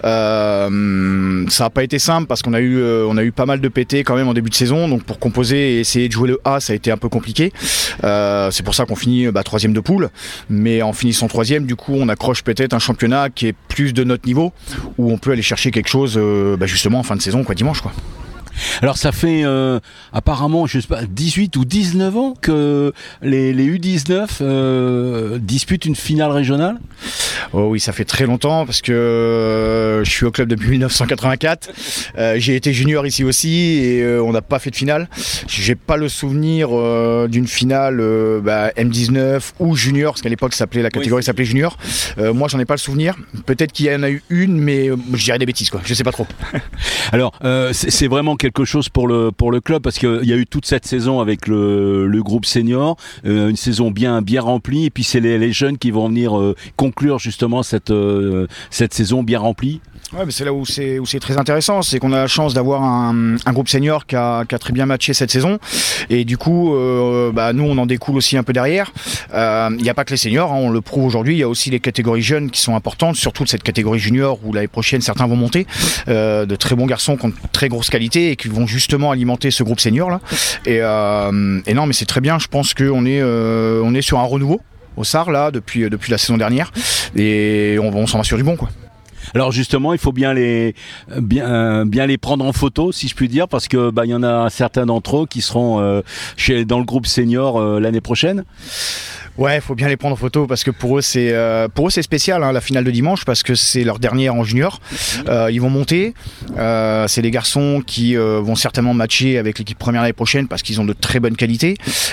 Euh, ça n'a pas été simple parce qu'on a eu, euh, on a eu pas mal de P T quand même en début de saison. Donc pour composer et essayer de jouer le A, ça a été un peu compliqué. Euh, c'est pour ça qu'on finit bah, troisième de poule. Mais en finissant troisième, du coup on accroche peut-être un championnat qui est plus de notre niveau, où on peut aller chercher quelque chose euh, bah justement en fin de saison, quoi, dimanche, quoi. Alors ça fait euh, apparemment, je sais pas, dix-huit ou dix-neuf ans que les, les U dix-neuf euh, disputent une finale régionale. Oh oui, ça fait très longtemps parce que euh, je suis au club depuis dix-neuf cent quatre-vingt-quatre. Euh, j'ai été junior ici aussi et euh, on n'a pas fait de finale. J'ai pas le souvenir euh, d'une finale euh, bah, M dix-neuf ou junior, parce qu'à l'époque ça s'appelait, la catégorie oui, s'appelait junior. Euh, moi j'en ai pas le souvenir. Peut-être qu'il y en a eu une, mais euh, je dirais des bêtises, quoi. Je sais pas trop. Alors euh, c'est, c'est vraiment quelque chose pour le pour le club parce qu'il y a eu toute cette saison avec le, le groupe senior, euh, une saison bien bien remplie, et puis c'est les, les jeunes qui vont venir euh, conclure justement cette euh, cette saison bien remplie. Ouais, mais c'est là où c'est où c'est très intéressant, c'est qu'on a la chance d'avoir un, un groupe senior qui a, qui a très bien matché cette saison, et du coup, euh, bah, nous on en découle aussi un peu derrière. Il euh, n'y a pas que les seniors, hein, on le prouve aujourd'hui. Il y a aussi les catégories jeunes qui sont importantes, surtout de cette catégorie junior où l'année prochaine certains vont monter, euh, de très bons garçons qui ont de très grosse qualité et qui vont justement alimenter ce groupe senior là. Et, euh, et non, mais c'est très bien. Je pense qu'on est euh, on est sur un renouveau au S A R là depuis depuis la saison dernière, et on, on s'en va sur du bon, quoi. Alors justement, il faut bien les bien euh, bien les prendre en photo, si je puis dire, parce que bah il y en a certains d'entre eux qui seront euh, chez dans le groupe senior euh, l'année prochaine. Ouais, il faut bien les prendre en photo parce que pour eux c'est euh, pour eux c'est spécial hein, la finale de dimanche parce que c'est leur dernière en junior. Euh, ils vont monter. Euh, c'est les garçons qui euh, vont certainement matcher avec l'équipe première l'année prochaine parce qu'ils ont de très bonnes qualités.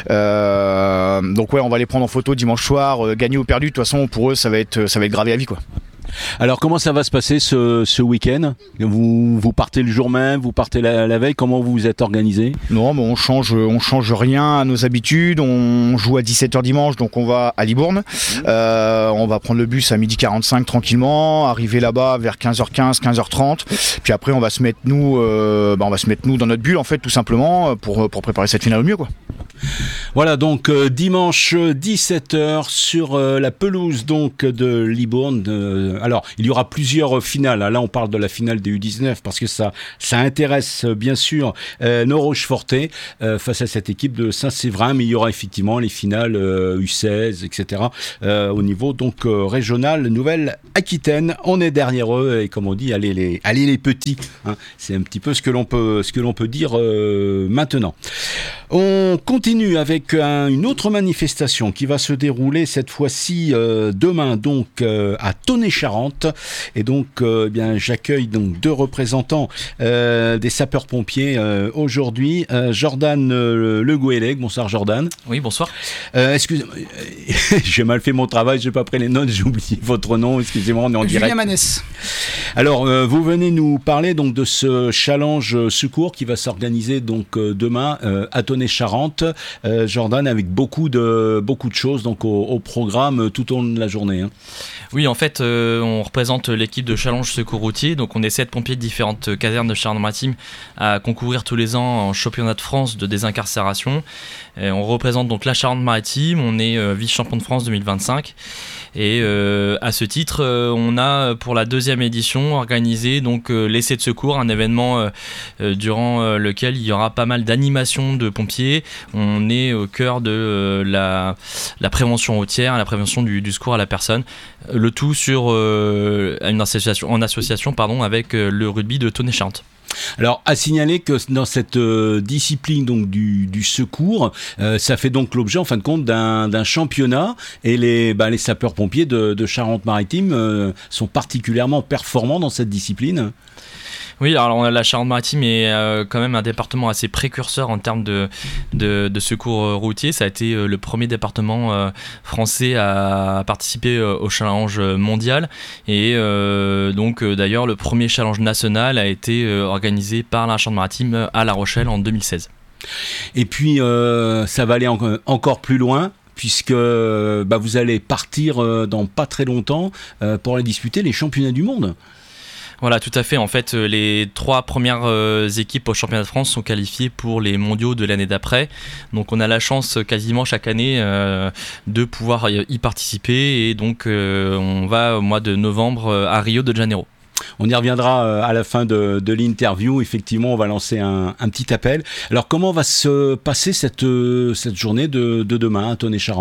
Euh, donc ouais, on va les prendre en photo dimanche soir. Euh, gagner ou perdu, de toute façon pour eux ça va être ça va être gravé à vie quoi. Alors comment ça va se passer ce, ce week-end ? vous, vous partez le jour même, vous partez la, la veille, comment vous vous êtes organisé ? Non, bon, on change, on change rien à nos habitudes, on joue à dix-sept heures dimanche, donc on va à Libourne, euh, on va prendre le bus à midi quarante-cinq tranquillement, arriver là-bas vers quinze heures quinze, quinze heures trente, puis après on va se mettre nous, euh, bah on va se mettre nous dans notre bulle en fait tout simplement pour, pour préparer cette finale au mieux quoi. Voilà donc euh, dimanche dix-sept heures sur euh, la pelouse donc de Libourne. Euh, alors il y aura plusieurs finales. Là on parle de la finale des U dix-neuf parce que ça ça intéresse euh, bien sûr euh, nos Rochefortais euh, face à cette équipe de Saint-Séverin, mais il y aura effectivement les finales euh, U seize, et cetera. Euh, au niveau donc euh, régional Nouvelle-Aquitaine. On est derrière eux et comme on dit, allez les allez les petits. Hein. C'est un petit peu ce que l'on peut ce que l'on peut dire euh, maintenant. On continue avec un, une autre manifestation qui va se dérouler cette fois-ci euh, demain donc euh, à Tonnet-Charente et donc euh, eh bien j'accueille donc deux représentants euh, des sapeurs-pompiers euh, aujourd'hui. Euh, Jordan euh, Le Gouélec, bonsoir Jordan. Oui, bonsoir. Euh, excusez-moi, j'ai mal fait mon travail, j'ai pas pris les notes, j'ai oublié votre nom, excusez-moi, on est en Julien direct. Julien Manès. Alors euh, vous venez nous parler donc de ce challenge secours qui va s'organiser donc euh, demain euh, à Tonnet-Charente. Euh, Jordan, avec beaucoup de, beaucoup de choses donc, au, au programme tout au long de la journée. Hein. Oui, en fait, euh, on représente l'équipe de Challenge Secours Routier. Donc, on est sept pompiers de différentes casernes de Charente-Maritime à concourir tous les ans en championnat de France de désincarcération. Et on représente donc la Charente-Maritime. On est euh, vice-champion de France deux mille vingt-cinq. Et euh, à ce titre, euh, on a pour la deuxième édition organisé donc euh, l'essai de secours, un événement euh, euh, durant euh, lequel il y aura pas mal d'animations de pompiers. On est au cœur de euh, la, la prévention routière, la prévention du, du secours à la personne. Le tout sur euh, une association, en association pardon, avec euh, le rugby de Tonnet-Charente. Alors, à signaler que dans cette euh, discipline donc du, du secours, euh, ça fait donc l'objet en fin de compte d'un, d'un championnat et les, bah, les sapeurs-pompiers de, de Charente-Maritime euh, sont particulièrement performants dans cette discipline. Oui, alors la Charente-Maritime est euh, quand même un département assez précurseur en termes de, de, de secours routier. Ça a été euh, le premier département euh, français à, à participer euh, au challenge mondial. Et euh, donc euh, d'ailleurs, le premier challenge national a été euh, organisé par la Charente-Maritime à La Rochelle en deux mille seize. Et puis, euh, ça va aller en, encore plus loin puisque bah, vous allez partir euh, dans pas très longtemps euh, pour aller disputer les championnats du monde. Voilà, tout à fait. En fait, les trois premières euh, équipes au championnat de France sont qualifiées pour les mondiaux de l'année d'après. Donc, on a la chance quasiment chaque année euh, de pouvoir y participer. Et donc, euh, on va au mois de novembre à Rio de Janeiro. On y reviendra à la fin de, de l'interview. Effectivement, on va lancer un, un petit appel. Alors, comment va se passer cette, cette journée de, de demain à Tonnet-Charente ?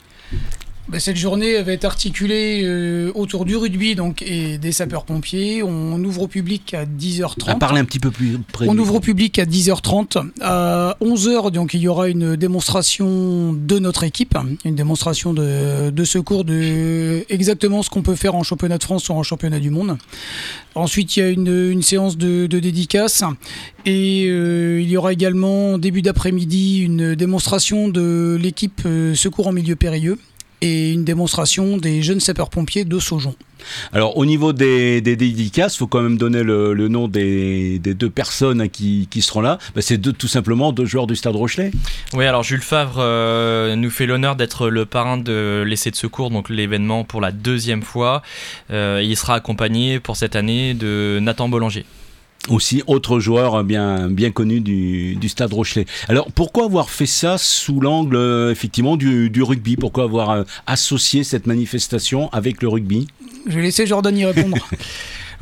Ben, cette journée va être articulée euh, autour du rugby donc, et des sapeurs-pompiers. On ouvre au public à dix heures trente. À parler un petit peu plus près. On ouvre au public à dix heures trente. À onze heures, donc, il y aura une démonstration de notre équipe, une démonstration de, de secours de exactement ce qu'on peut faire en championnat de France ou en championnat du monde. Ensuite, il y a une, une séance de, de dédicace et euh, il y aura également, début d'après-midi, une démonstration de l'équipe euh, secours en milieu périlleux et une démonstration des jeunes sapeurs-pompiers de Saujon. Alors au niveau des, des dédicaces, il faut quand même donner le, le nom des, des deux personnes qui, qui seront là. Ben, c'est deux, tout simplement deux joueurs du Stade Rochelet. Oui, alors Jules Favre euh, nous fait l'honneur d'être le parrain de l'essai de secours, donc l'événement pour la deuxième fois. Euh, il sera accompagné pour cette année de Nathan Boulanger. Aussi, autre joueur bien, bien connu du, du Stade Rochelet. Alors, pourquoi avoir fait ça sous l'angle, euh, effectivement, du, du rugby ? Pourquoi avoir euh, associé cette manifestation avec le rugby ? Je vais laisser Jordan y répondre.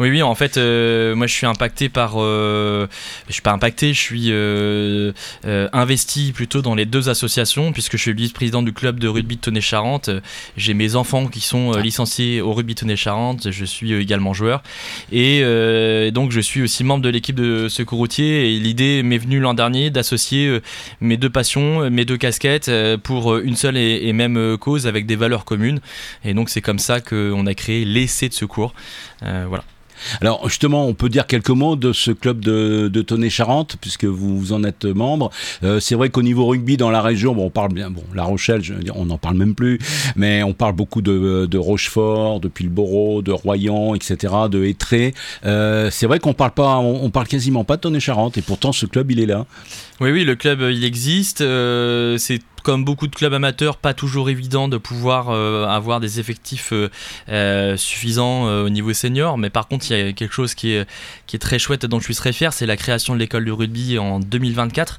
Oui, oui, en fait, euh, moi je suis impacté par. Euh, je suis pas impacté, je suis euh, euh, investi plutôt dans les deux associations, puisque je suis vice-président du club de rugby de Tonnet-Charente. J'ai mes enfants qui sont euh, licenciés au rugby Tonnet-Charente, je suis euh, également joueur. Et euh, donc je suis aussi membre de l'équipe de secours routier. Et l'idée m'est venue l'an dernier d'associer euh, mes deux passions, mes deux casquettes, euh, pour une seule et, et même cause avec des valeurs communes. Et donc c'est comme ça qu'on a créé l'essai de secours. Euh, voilà. Alors justement, on peut dire quelques mots de ce club de, de Tonnet-Charente, puisque vous, vous en êtes membre. Euh, c'est vrai qu'au niveau rugby dans la région, bon, on parle bien, bon, La Rochelle, je veux dire, on n'en parle même plus, mais on parle beaucoup de, de Rochefort, de Pilboro, de Royan, et cetera, de Étré. Euh, c'est vrai qu'on parle pas, on, on parle quasiment pas de Tonnet-Charente, et pourtant ce club, il est là. Oui, oui, le club, il existe. Euh, c'est comme beaucoup de clubs amateurs, pas toujours évident de pouvoir euh, avoir des effectifs euh, euh, suffisants euh, au niveau senior, mais par contre il y a quelque chose qui est, qui est très chouette, dont je suis très fier, c'est la création de l'école du rugby en deux mille vingt-quatre,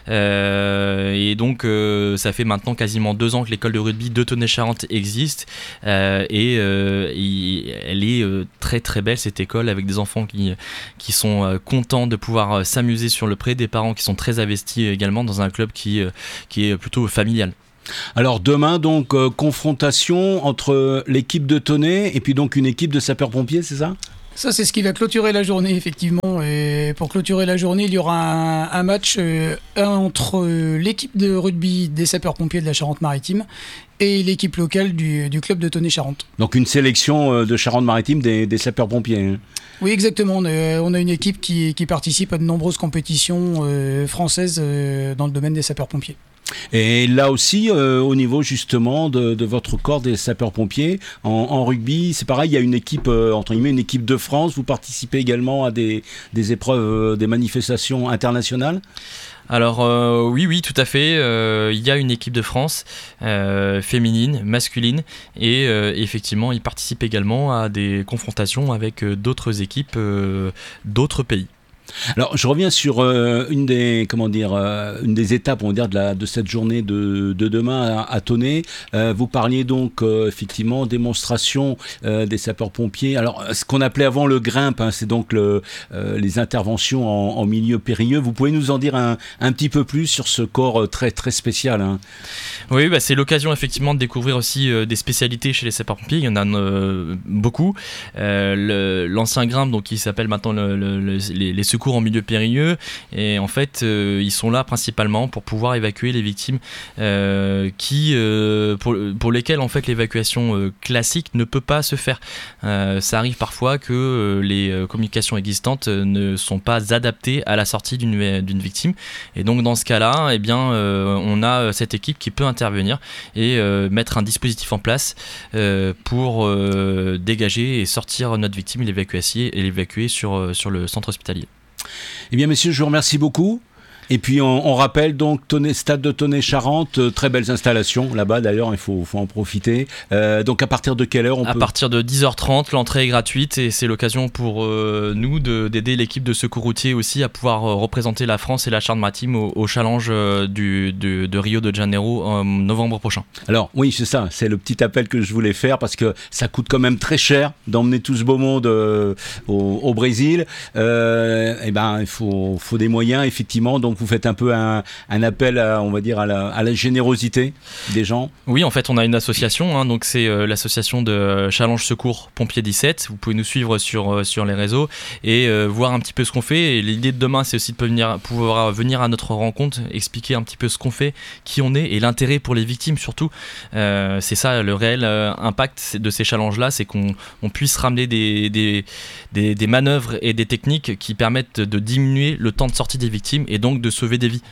euh, et donc euh, ça fait maintenant quasiment deux ans que l'école de rugby de Tonnet-Charente existe, euh, et, euh, et elle est euh, très très belle, cette école, avec des enfants qui, qui sont euh, contents de pouvoir euh, s'amuser sur le pré, des parents qui sont très investis également dans un club qui, euh, qui est plutôt familial. Alors demain donc euh, confrontation entre l'équipe de Tonnet et puis donc une équipe de sapeurs-pompiers, c'est ça ? Ça, c'est ce qui va clôturer la journée, effectivement. Et pour clôturer la journée, il y aura un, un match euh, entre euh, l'équipe de rugby des sapeurs-pompiers de la Charente-Maritime et l'équipe locale du, du club de Tonnet-Charente. Donc une sélection euh, de Charente-Maritime des, des sapeurs-pompiers, hein. Oui, exactement. On a, on a une équipe qui, qui participe à de nombreuses compétitions euh, françaises euh, dans le domaine des sapeurs-pompiers. Et là aussi, euh, au niveau justement de, de votre corps des sapeurs-pompiers, en, en rugby, c'est pareil, il y a une équipe, euh, entre guillemets, une équipe de France. Vous participez également à des, des épreuves, euh, des manifestations internationales ? Alors euh, oui, oui, tout à fait. Euh, il y a une équipe de France euh, féminine, masculine, et euh, effectivement, ils participent également à des confrontations avec euh, d'autres équipes euh, d'autres pays. Alors, je reviens sur euh, une des comment dire euh, une des étapes, on va dire, de, la, de cette journée de, de demain à, à Tonnet. Euh, vous parliez donc euh, effectivement démonstration euh, des sapeurs-pompiers. Alors, ce qu'on appelait avant le grimpe, hein, c'est donc le, euh, les interventions en, en milieu périlleux. Vous pouvez nous en dire un, un petit peu plus sur ce corps très très spécial, hein. Oui, bah, c'est l'occasion effectivement de découvrir aussi euh, des spécialités chez les sapeurs-pompiers. Il y en a euh, beaucoup. Euh, le, l'ancien grimpe, donc qui s'appelle maintenant le, le, le, les, les secours en milieu périlleux, et en fait euh, ils sont là principalement pour pouvoir évacuer les victimes euh, qui euh, pour, pour lesquelles en fait l'évacuation euh, classique ne peut pas se faire. Euh, ça arrive parfois que euh, les euh, communications existantes euh, ne sont pas adaptées à la sortie d'une, d'une victime, et donc dans ce cas-là, eh bien euh, on a cette équipe qui peut intervenir et euh, mettre un dispositif en place euh, pour euh, dégager et sortir notre victime et l'évacuer, et l'évacuer sur, sur le centre hospitalier. Eh bien, messieurs, je vous remercie beaucoup. Et puis on, on rappelle donc Tonnet, stade de Tonnet-Charente, euh, très belles installations là-bas d'ailleurs, il faut, faut en profiter. Euh, donc à partir de quelle heure on à peut... À partir de dix heures trente, l'entrée est gratuite et c'est l'occasion pour euh, nous de, d'aider l'équipe de secours routier aussi à pouvoir euh, représenter la France et la Charente-Maritime au, au challenge euh, du, de, de Rio de Janeiro en novembre prochain. Alors oui, c'est ça, c'est le petit appel que je voulais faire parce que ça coûte quand même très cher d'emmener tout ce beau monde euh, au, au Brésil. Euh, et ben il faut, faut des moyens effectivement, donc vous faites un peu un, un appel à, on va dire, à la, à la générosité des gens. Oui, en fait, on a une association, hein, donc c'est euh, l'association de Challenge Secours Pompiers dix-sept. Vous pouvez nous suivre sur, euh, sur les réseaux et euh, voir un petit peu ce qu'on fait. Et l'idée de demain, c'est aussi de venir, pouvoir venir à notre rencontre, expliquer un petit peu ce qu'on fait, qui on est et l'intérêt pour les victimes surtout. Euh, c'est ça le réel euh, impact de ces challenges-là, c'est qu'on on puisse ramener des, des, des, des manœuvres et des techniques qui permettent de diminuer le temps de sortie des victimes et donc de sauver des vies.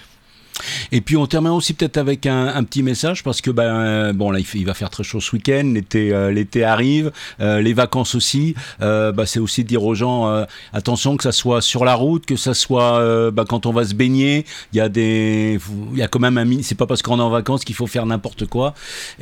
Et puis on termine aussi peut-être avec un, un petit message parce que ben bon là il, fait, il va faire très chaud ce week-end, l'été euh, l'été arrive, euh, les vacances aussi. Euh, bah, c'est aussi de dire aux gens euh, attention, que ça soit sur la route, que ça soit euh, bah, quand on va se baigner, il y a des il y a quand même un c'est pas parce qu'on est en vacances qu'il faut faire n'importe quoi.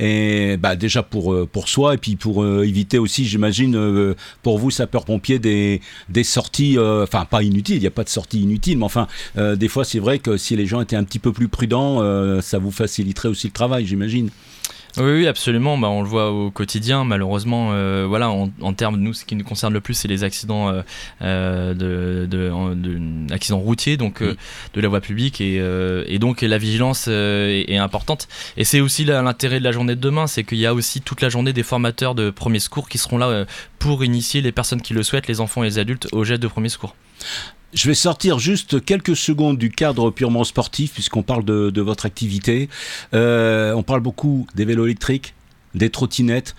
Et bah déjà pour pour soi et puis pour euh, éviter aussi, j'imagine euh, pour vous sapeurs-pompiers des des sorties enfin euh, pas inutiles, il y a pas de sorties inutiles, mais enfin euh, des fois c'est vrai que si les gens étaient un petit peu plus prudent, euh, ça vous faciliterait aussi le travail, j'imagine. Oui, oui, absolument. Bah, on le voit au quotidien. Malheureusement, euh, voilà, en, en termes, nous, ce qui nous concerne le plus, c'est les accidents, euh, euh, de, de, de, accidents routiers, donc euh, de la voie publique, et, euh, et donc la vigilance euh, est, est importante. Et c'est aussi là, l'intérêt de la journée de demain, c'est qu'il y a aussi toute la journée des formateurs de premiers secours qui seront là euh, pour initier les personnes qui le souhaitent, les enfants et les adultes, au jet de premiers secours. Je vais sortir juste quelques secondes du cadre purement sportif, puisqu'on parle de, de votre activité. Euh, on parle beaucoup des vélos électriques, des trottinettes.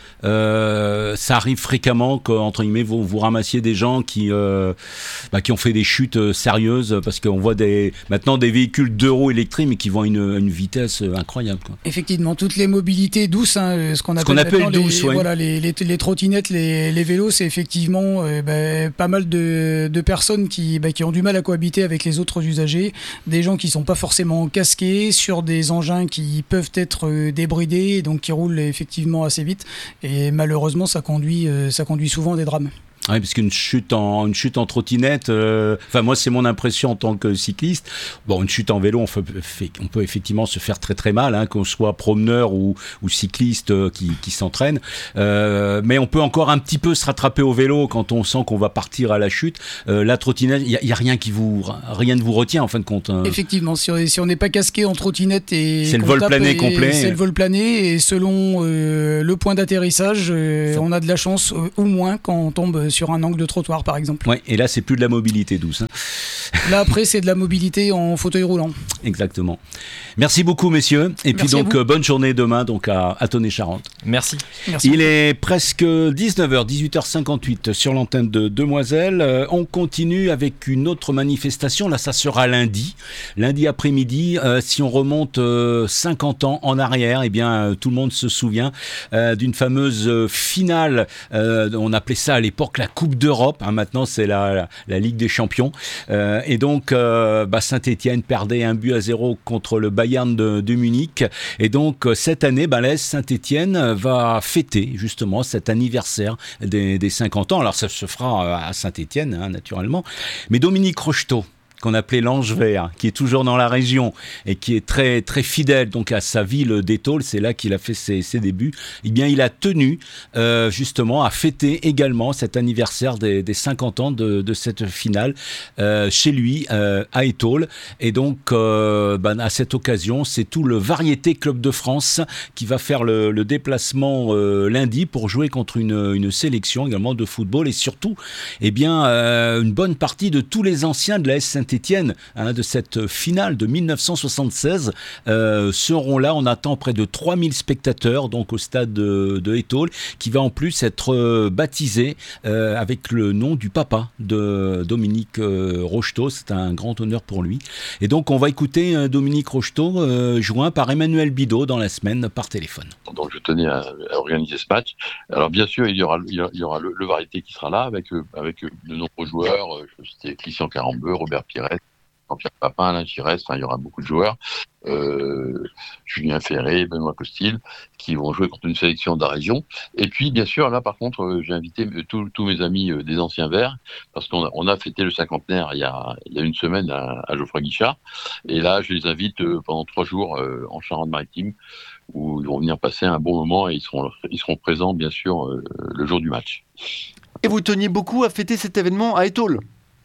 Euh, ça arrive fréquemment qu'entre guillemets vous, vous ramassiez des gens qui, euh, bah, qui ont fait des chutes sérieuses, parce qu'on voit des, maintenant des véhicules deux roues électriques mais qui vont à une, une vitesse incroyable, quoi. Effectivement, toutes les mobilités douces, hein, ce qu'on appelle, ce qu'on appelle douce, les, ouais. voilà, les, les, les trottinettes, les, les vélos, c'est effectivement euh, bah, pas mal de, de personnes qui, bah, qui ont du mal à cohabiter avec les autres usagers, des gens qui sont pas forcément casqués sur des engins qui peuvent être euh, débridés, donc qui roulent effectivement assez vite, et malheureusement ça conduit, euh, ça conduit souvent à des drames. Oui, parce qu'une chute en, une chute en trottinette, euh, enfin moi c'est mon impression en tant que cycliste. Bon, une chute en vélo, on, fait, fait, on peut effectivement se faire très très mal, hein, qu'on soit promeneur ou, ou cycliste euh, qui, qui s'entraîne. Euh, mais on peut encore un petit peu se rattraper au vélo quand on sent qu'on va partir à la chute. Euh, la trottinette, il y, y a rien qui vous, rien ne vous retient en fin de compte. Hein. Effectivement, si on si on n'est pas casqué en trottinette et c'est le vol plané complet. C'est le vol plané, et selon euh, le point d'atterrissage, euh, on a de la chance euh, ou moins quand on tombe sur un angle de trottoir par exemple. Ouais, et là c'est plus de la mobilité douce, hein. Là après c'est de la mobilité en fauteuil roulant. Exactement. Merci beaucoup messieurs, et Merci puis donc euh, bonne journée demain donc à, à Tonnet-Charente. Merci. Merci. Il est presque dix-neuf heures, dix-huit heures cinquante-huit sur l'antenne de Demoiselle. Euh, on continue avec une autre manifestation, là ça sera lundi, lundi après-midi. Euh, si on remonte euh, cinquante ans en arrière, eh bien euh, tout le monde se souvient euh, d'une fameuse euh, finale, euh, on appelait ça à l'époque la Coupe d'Europe, hein, maintenant c'est la, la, la Ligue des Champions, euh, et donc euh, bah, Saint-Étienne perdait un but à zéro contre le Bayern de, de Munich, et donc euh, cette année bah, l'A S Saint-Étienne va fêter justement cet anniversaire des, des cinquante ans. Alors ça se fera à Saint-Étienne, hein, naturellement, mais Dominique Rocheteau, qu'on appelait l'Ange Vert, qui est toujours dans la région et qui est très très fidèle donc à sa ville d'Étaules, c'est là qu'il a fait ses, ses débuts. Eh bien, il a tenu euh, justement à fêter également cet anniversaire des, des cinquante ans de, de cette finale euh, chez lui euh, à Étaules. Et donc, euh, ben, à cette occasion, c'est tout le Variété Club de France qui va faire le, le déplacement euh, lundi pour jouer contre une, une sélection également de football, et surtout, eh bien, euh, une bonne partie de tous les anciens de la S Saint-Étienne, hein, de cette finale de mille neuf cent soixante-seize, euh, seront là. On attend près de trois mille spectateurs donc au stade de, de Étaules, qui va en plus être euh, baptisé euh, avec le nom du papa de Dominique euh, Rocheteau. C'est un grand honneur pour lui. Et donc on va écouter euh, Dominique Rocheteau euh, joint par Emmanuel Bidot dans la semaine par téléphone. Donc je tenais à, à organiser ce match. Alors bien sûr il y aura, il y aura, il y aura le, le Variété qui sera là avec, euh, avec de nombreux joueurs. Euh, C'était Christian Carambeu, Robert Pires, Jean-Pierre Papin, Alain Giresse, enfin, il y aura beaucoup de joueurs, euh, Julien Ferré, Benoît Costil, qui vont jouer contre une sélection de la région. Et puis, bien sûr, là, par contre, euh, j'ai invité tous, tous mes amis euh, des anciens Verts, parce qu'on a, on a fêté le cinquantenaire il y a, il y a une semaine à, à Geoffroy Guichard. Et là, je les invite euh, pendant trois jours euh, en Charente-Maritime, où ils vont venir passer un bon moment, et ils seront, ils seront présents, bien sûr, euh, le jour du match. Et vous teniez beaucoup à fêter cet événement à Étaules?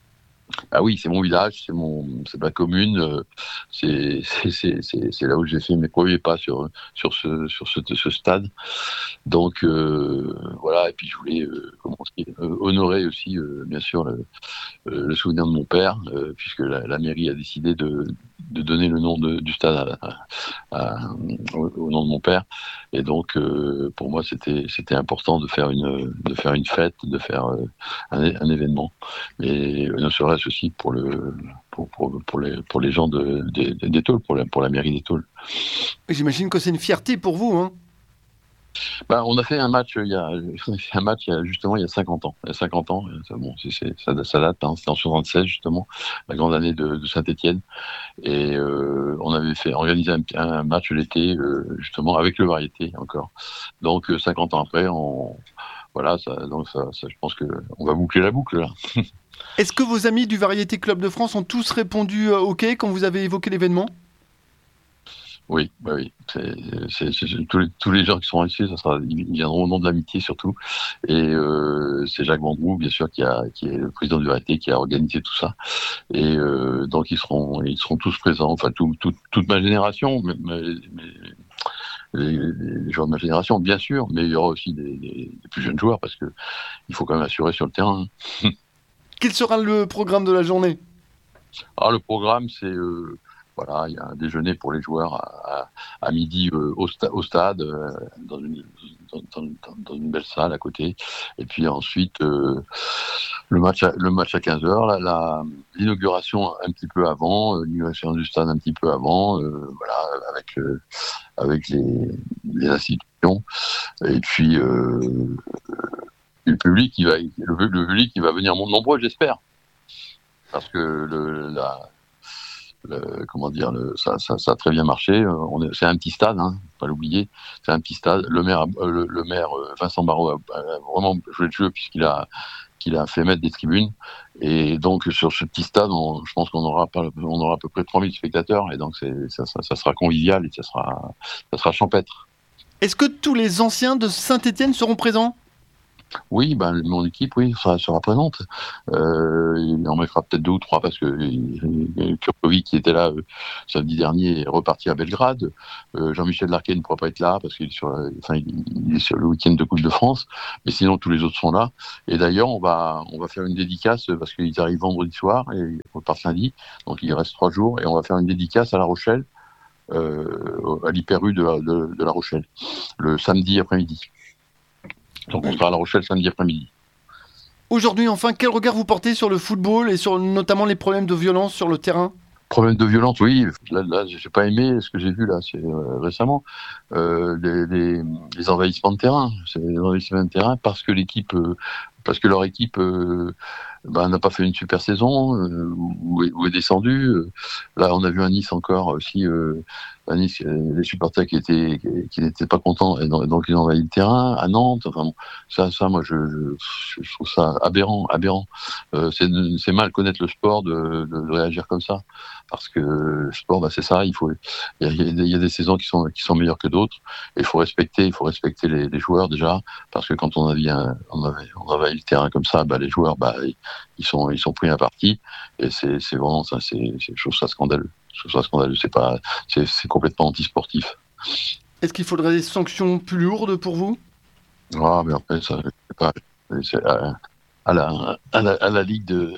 Ah oui, c'est mon village, c'est mon, c'est ma commune, euh, c'est, c'est, c'est, c'est, c'est là où j'ai fait mes premiers pas sur sur ce sur ce, ce stade. Donc euh, voilà, et puis je voulais euh, commencer, euh, honorer aussi, euh, bien sûr, le, euh, le souvenir de mon père, euh, puisque la, la mairie a décidé de de donner le nom de, du stade à, à, à, au, au nom de mon père. Et donc euh, pour moi c'était c'était important de faire une de faire une fête, de faire euh, un, un événement, et ne serait-ce aussi pour le pour pour pour les pour les gens de d'Étaules, pour la pour la mairie d'Étaules. J'imagine que c'est une fierté pour vous, hein. Ben, on a fait un match il y a un match il y a justement il y a cinquante ans. Il y a cinquante ans, ça, bon, c'est, c'est, ça, ça date, hein, c'était en soixante-seize justement, la grande année de, de Saint-Étienne. Et euh, on avait fait organiser un, un match l'été euh, justement avec le Variété encore. Donc euh, cinquante ans après, on voilà, ça, donc ça, ça, je pense que on va boucler la boucle là. Est-ce que vos amis du Variété Club de France ont tous répondu euh, OK quand vous avez évoqué l'événement ? Oui, bah oui. C'est, c'est, c'est, c'est, tous, les, tous les gens qui seront ici, ça sera, ils viendront au nom de l'amitié surtout. Et euh, c'est Jacques Vendroux, bien sûr, qui, a, qui est le président du V A T, qui a organisé tout ça. Et euh, donc ils seront, ils seront tous présents. Enfin, tout, tout, toute ma génération, mais, mais, mais les, les joueurs de ma génération, bien sûr. Mais il y aura aussi des, des, des plus jeunes joueurs parce que il faut quand même assurer sur le terrain. Quel sera le programme de la journée ? Alors le programme, c'est euh, voilà, il y a un déjeuner pour les joueurs à, à, à midi euh, au, sta- au stade, euh, dans, une, dans, dans, dans une belle salle à côté. Et puis ensuite, euh, le, match à, le match à quinze heures, la, la, l'inauguration un petit peu avant, euh, l'inauguration du stade un petit peu avant, euh, voilà, avec, euh, avec les, les institutions. Et puis, euh, le public qui va, le, le public qui va venir nombreux, j'espère. Parce que le, la, le, comment dire, le, ça, ça, ça a très bien marché. On est, c'est un petit stade, hein, pas l'oublier. C'est un petit stade. Le maire, le, le maire Vincent Barraud a, a vraiment joué le jeu puisqu'il a, qu'il a fait mettre des tribunes. Et donc sur ce petit stade, on, je pense qu'on aura, pas, on aura à peu près trois mille spectateurs. Et donc c'est, ça, ça, ça sera convivial et ça sera, ça sera champêtre. Est-ce que tous les anciens de Saint-Étienne seront présents ? Oui, ben, mon équipe, oui, sera, sera présente. Euh, il en mettra peut-être deux ou trois parce que euh, Kurkovic, qui était là euh, samedi dernier, est reparti à Belgrade. Euh, Jean-Michel Larquet ne pourra pas être là parce qu'il est sur, la, enfin, il est sur le week-end de Coupe de France. Mais sinon, tous les autres sont là. Et d'ailleurs, on va, on va faire une dédicace parce qu'ils arrivent vendredi soir et ils repartent lundi. Donc, il reste trois jours et on va faire une dédicace à La Rochelle, euh, à l'Hyper-U de, de, de La Rochelle, le samedi après-midi. Donc on sera à La Rochelle samedi après-midi. Aujourd'hui, enfin, quel regard vous portez sur le football et sur notamment les problèmes de violence sur le terrain ? Problème de violence, oui. Là, là j'ai pas aimé ce que j'ai vu là, c'est euh, récemment euh, les, les, les envahissements de terrain. C'est les envahissements de terrain parce que l'équipe, euh, parce que leur équipe euh, ben, n'a pas fait une super saison euh, ou, est, ou est descendue. Là, on a vu un Nice encore aussi. Euh, à Nice, les supporters qui étaient qui n'étaient pas contents et donc ils ont envahi le terrain à Nantes. Enfin bon, ça, ça, moi, je, je, je trouve ça aberrant, aberrant. Euh, c'est, c'est mal connaître le sport de, de, de réagir comme ça, parce que le sport, bah, c'est ça. Il faut, il y a, il y a des saisons qui sont qui sont meilleures que d'autres. Et il faut respecter, il faut respecter les, les joueurs déjà, parce que quand on a bien, on avait, on envahit le terrain comme ça, bah, les joueurs, bah, ils sont ils sont pris à partie. Et c'est c'est vraiment ça, c'est, c'est je trouve ça scandaleux. Je trouve ça scandaleux, c'est pas, c'est, c'est complètement antisportif. Est-ce qu'il faudrait des sanctions plus lourdes pour vous ? Ah, mais après, ça, c'est pas, c'est à, à, la, à, la, à la Ligue de,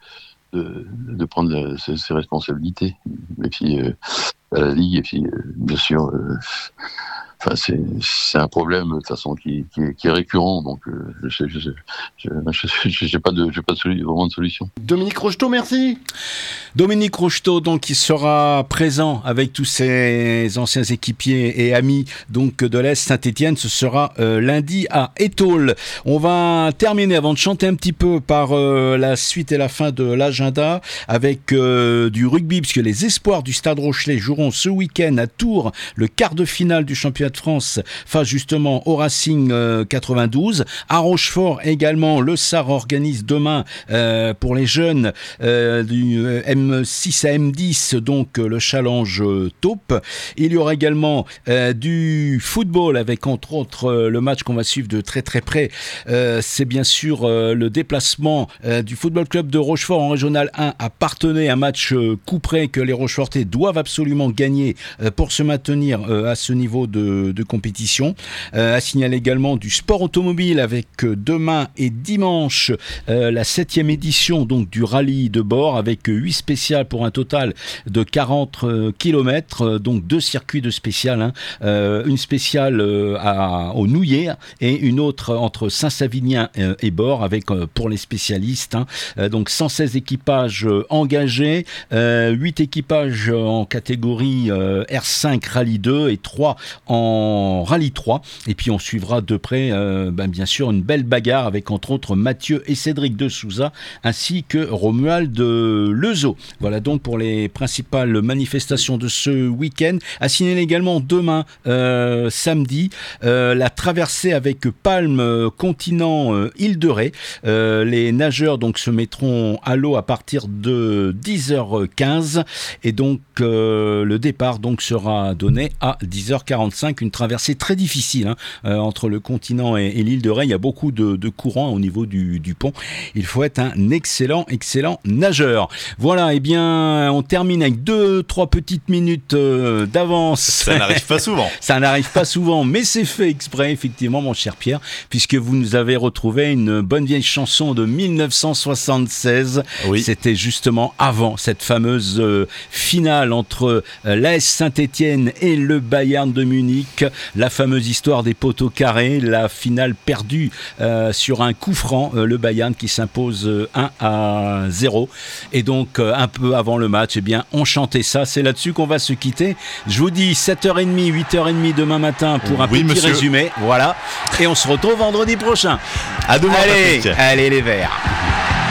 de, de prendre ses, ses responsabilités. Et puis, euh, à la Ligue, et puis, euh, bien sûr, euh, enfin, c'est, c'est un problème de toute façon qui, qui, est, qui est récurrent, donc euh, je je, je, je, je, je, j'ai pas de, j'ai pas de solu- vraiment de solution. Dominique Rocheteau, merci. Dominique Rocheteau, donc, qui sera présent avec tous ses anciens équipiers et amis donc de l'Est Saint-Étienne. Ce sera euh, lundi à Étaules. On va terminer avant de chanter un petit peu par euh, la suite et la fin de l'agenda avec euh, du rugby, puisque les espoirs du Stade Rochelais joueront ce week-end à Tours le quart de finale du championnat de France face justement au Racing euh, quatre-vingt-douze. À Rochefort également, le S A R organise demain euh, pour les jeunes euh, du euh, M six à M dix, donc euh, le challenge euh, taupe. Il y aura également euh, du football avec entre autres euh, le match qu'on va suivre de très très près. Euh, c'est bien sûr euh, le déplacement euh, du Football Club de Rochefort en Régional un à Parthenay, un match euh, coup près que les Rochefortais doivent absolument gagner euh, pour se maintenir euh, à ce niveau de, de compétition. Euh, à signaler également du sport automobile avec euh, demain et dimanche euh, la septième édition donc du rallye de bord avec huit spéciales pour un total de quarante euh, kilomètres, euh, donc deux circuits de spécial, hein, euh, une spéciale euh, à, au Nouillet et une autre entre Saint-Savinien euh, et Bord avec euh, pour les spécialistes, hein, euh, donc cent seize équipages euh, engagés, euh, huit équipages en catégorie euh, R cinq Rallye deux et trois en Rallye trois, et puis on suivra de près euh, ben, bien sûr une belle bagarre avec entre autres Mathieu et Cédric de Souza ainsi que Romuald de Lezo. Voilà donc pour les principales manifestations de ce week-end. À signaler également demain, euh, samedi, euh, la traversée avec palme euh, continent euh, Île de Ré. Euh, les nageurs donc se mettront à l'eau à partir de dix heures quinze et donc euh, le départ donc sera donné à dix heures quarante-cinq. Une traversée très difficile hein, euh, entre le continent et, et l'île de Ré. Il y a beaucoup de, de courants au niveau du, du pont. Il faut être un excellent, excellent nageur. Voilà, et eh bien, on termine avec deux, trois petites minutes euh, d'avance. Ça n'arrive pas souvent. Ça n'arrive pas souvent, mais c'est fait exprès, effectivement, mon cher Pierre, puisque vous nous avez retrouvé une bonne vieille chanson de mille neuf cent soixante-seize. Oui. C'était justement avant cette fameuse euh, finale entre euh, l'A S Saint-Étienne et le Bayern de Munich. La fameuse histoire des poteaux carrés, la finale perdue euh, sur un coup franc, euh, le Bayern qui s'impose euh, un à zéro. Et donc, euh, un peu avant le match, eh bien, on chantait ça. C'est là-dessus qu'on va se quitter. Je vous dis sept heures trente, huit heures trente demain matin pour un oui, petit monsieur. résumé. Voilà. Et on se retrouve vendredi prochain. À demain. Allez, Patrick. allez les Verts.